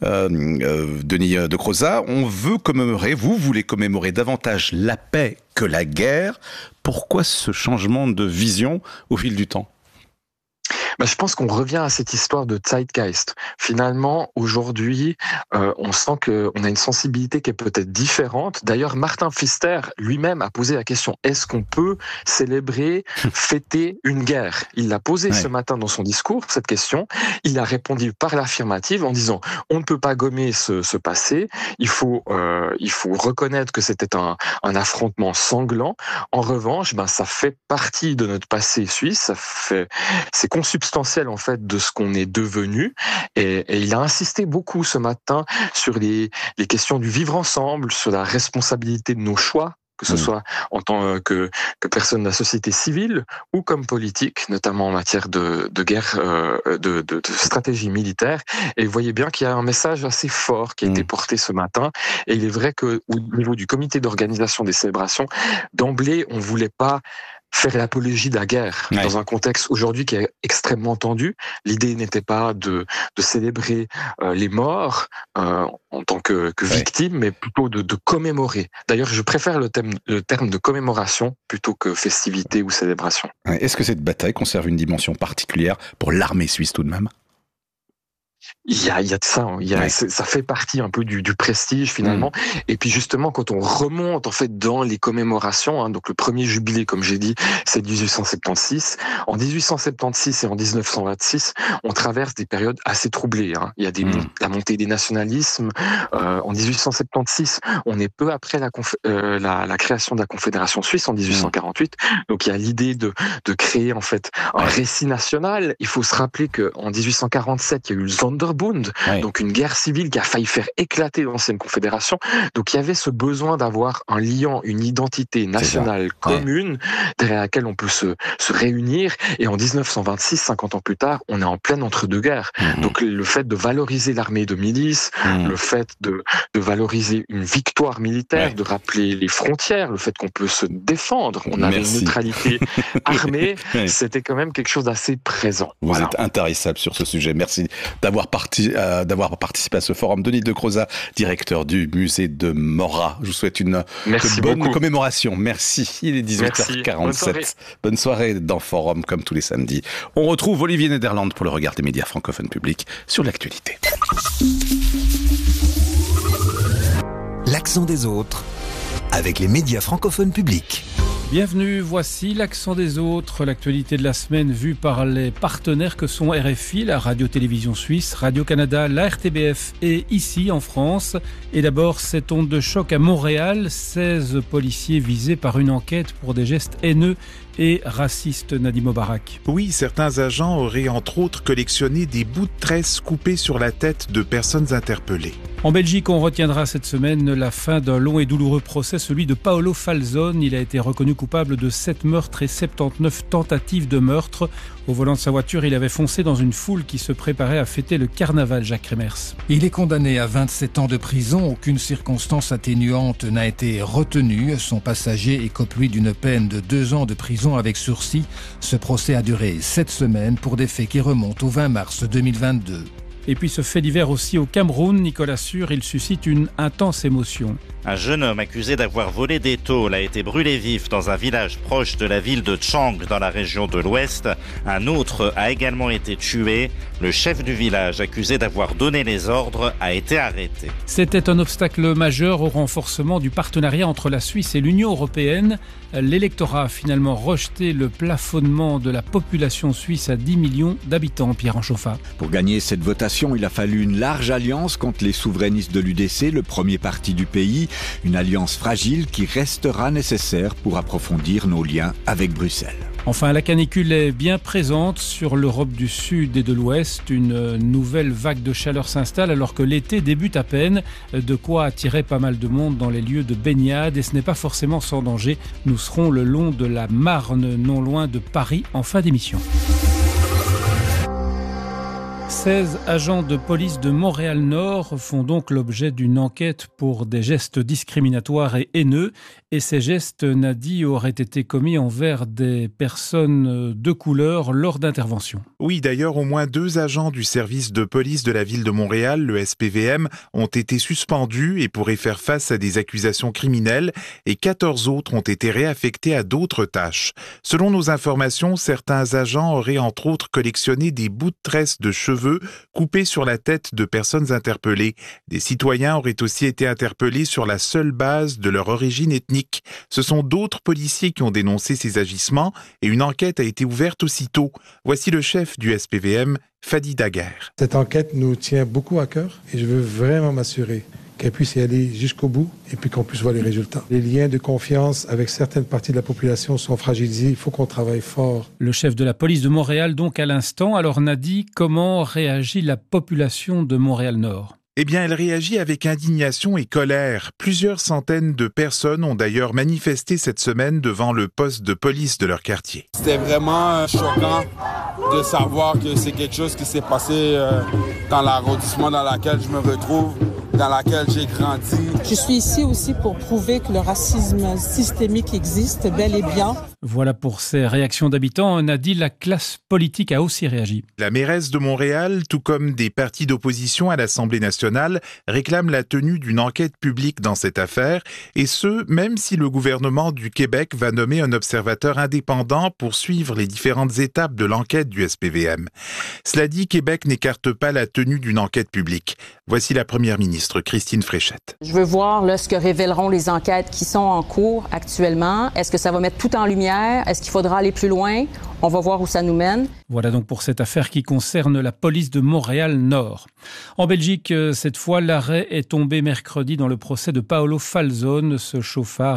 Denis de Crozat, vous voulez commémorer davantage la paix que la guerre. Pourquoi ce changement de vision au fil du temps ? Je pense qu'on revient à cette histoire de Zeitgeist. Finalement, aujourd'hui, on sent qu'on a une sensibilité qui est peut-être différente. D'ailleurs, Martin Pfister lui-même a posé la question, est-ce qu'on peut célébrer, fêter une guerre ? Il l'a posé ce matin dans son discours, cette question. Il a répondu par l'affirmative en disant, on ne peut pas gommer ce passé, il faut reconnaître que c'était un affrontement sanglant. En revanche, ça fait partie de notre passé suisse, c'est consubstantiel en fait de ce qu'on est devenu, et il a insisté beaucoup ce matin sur les questions du vivre ensemble, sur la responsabilité de nos choix, que ce soit en tant que personne de la société civile ou comme politique, notamment en matière de guerre, de stratégie militaire. Et vous voyez bien qu'il y a un message assez fort qui a été porté ce matin. Et il est vrai qu'au niveau du comité d'organisation des célébrations, d'emblée, on ne voulait pas faire l'apologie de la guerre dans un contexte aujourd'hui qui est extrêmement tendu. L'idée n'était pas de célébrer les morts en tant que victimes, mais plutôt de commémorer. D'ailleurs, je préfère le terme de commémoration plutôt que festivité ou célébration. Est-ce que cette bataille conserve une dimension particulière pour l'armée suisse tout de même ? Il y a de ça, ça fait partie un peu du prestige finalement. Et puis justement, quand on remonte en fait dans les commémorations, donc le premier jubilé, comme j'ai dit, c'est 1876. En 1876 et en 1926, on traverse des périodes assez troublées. Il y a la montée des nationalismes. En 1876, on est peu après la création de la Confédération suisse en 1848. Donc il y a l'idée de créer en fait un récit national. Il faut se rappeler que en 1847, il y a eu le Sonderbund, donc une guerre civile qui a failli faire éclater l'ancienne Confédération. Donc il y avait ce besoin d'avoir un liant, une identité nationale commune derrière laquelle on peut se réunir. Et en 1926, 50 ans plus tard, on est en pleine entre-deux-guerres. Donc le fait de valoriser l'armée de milice, le fait de valoriser une victoire militaire, de rappeler les frontières, le fait qu'on peut se défendre, on avait une neutralité armée, c'était quand même quelque chose d'assez présent. Vous êtes intarissable sur ce sujet. Merci d'avoir participé à ce forum. Denis de Crozat, directeur du musée de Morat. Je vous souhaite une bonne commémoration. Merci. Il est 18h47. Bonne soirée dans Forum, comme tous les samedis. On retrouve Olivier Nederland pour le regard des médias francophones publics sur l'actualité. L'accent des autres avec les médias francophones publics. Bienvenue, voici l'accent des autres, l'actualité de la semaine vue par les partenaires que sont RFI, la radio-télévision suisse, Radio-Canada, la RTBF et ici en France. Et d'abord, cette onde de choc à Montréal, 16 policiers visés par une enquête pour des gestes haineux et raciste, Nadim Mobarak. Oui, certains agents auraient entre autres collectionné des bouts de tresse coupés sur la tête de personnes interpellées. En Belgique, on retiendra cette semaine la fin d'un long et douloureux procès, celui de Paolo Falzone. Il a été reconnu coupable de 7 meurtres et 79 tentatives de meurtre. Au volant de sa voiture, il avait foncé dans une foule qui se préparait à fêter le carnaval, Jacques Kremers. Il est condamné à 27 ans de prison. Aucune circonstance atténuante n'a été retenue. Son passager écope lui d'une peine de 2 ans de prison avec sursis. Ce procès a duré 7 semaines pour des faits qui remontent au 20 mars 2022. Et puis ce fait divers aussi au Cameroun, Nicolas Sûr, il suscite une intense émotion. Un jeune homme accusé d'avoir volé des tôles a été brûlé vif dans un village proche de la ville de Tchang dans la région de l'Ouest. Un autre a également été tué. Le chef du village accusé d'avoir donné les ordres a été arrêté. C'était un obstacle majeur au renforcement du partenariat entre la Suisse et l'Union européenne. L'électorat a finalement rejeté le plafonnement de la population suisse à 10 millions d'habitants, Pierre Anchoffa. Pour gagner cette votation, il a fallu une large alliance contre les souverainistes de l'UDC, le premier parti du pays. Une alliance fragile qui restera nécessaire pour approfondir nos liens avec Bruxelles. Enfin, la canicule est bien présente sur l'Europe du Sud et de l'Ouest. Une nouvelle vague de chaleur s'installe alors que l'été débute à peine. De quoi attirer pas mal de monde dans les lieux de baignade. Et ce n'est pas forcément sans danger. Nous serons le long de la Marne, non loin de Paris, en fin d'émission. 16 agents de police de Montréal-Nord font donc l'objet d'une enquête pour des gestes discriminatoires et haineux. Et ces gestes, Nadi, auraient été commis envers des personnes de couleur lors d'interventions. Oui, d'ailleurs, au moins 2 agents du service de police de la ville de Montréal, le SPVM, ont été suspendus et pourraient faire face à des accusations criminelles et 14 autres ont été réaffectés à d'autres tâches. Selon nos informations, certains agents auraient entre autres collectionné des bouts de tresse de cheveux coupés sur la tête de personnes interpellées. Des citoyens auraient aussi été interpellés sur la seule base de leur origine ethnique. Ce sont d'autres policiers qui ont dénoncé ces agissements et une enquête a été ouverte aussitôt. Voici le chef du SPVM, Fadi Daguerre. Cette enquête nous tient beaucoup à cœur et je veux vraiment m'assurer qu'elle puisse y aller jusqu'au bout et puis qu'on puisse voir les résultats. Les liens de confiance avec certaines parties de la population sont fragilisés. Il faut qu'on travaille fort. Le chef de la police de Montréal, donc à l'instant. Alors Nadi, comment réagit la population de Montréal-Nord ? Eh bien, elle réagit avec indignation et colère. Plusieurs centaines de personnes ont d'ailleurs manifesté cette semaine devant le poste de police de leur quartier. C'était vraiment choquant de savoir que c'est quelque chose qui s'est passé dans l'arrondissement dans lequel je me retrouve, dans laquelle j'ai grandi. Je suis ici aussi pour prouver que le racisme systémique existe bel et bien. Voilà pour ces réactions d'habitants. On a dit la classe politique a aussi réagi. La mairesse de Montréal, tout comme des partis d'opposition à l'Assemblée nationale, réclament la tenue d'une enquête publique dans cette affaire, et ce, même si le gouvernement du Québec va nommer un observateur indépendant pour suivre les différentes étapes de l'enquête du SPVM. Cela dit, Québec n'écarte pas la tenue d'une enquête publique. Voici la première ministre, Christine Fréchette. Je veux voir là, ce que révéleront les enquêtes qui sont en cours actuellement. Est-ce que ça va mettre tout en lumière? Est-ce qu'il faudra aller plus loin? On va voir où ça nous mène. Voilà donc pour cette affaire qui concerne la police de Montréal-Nord. En Belgique, cette fois, l'arrêt est tombé mercredi dans le procès de Paolo Falzone, ce chauffard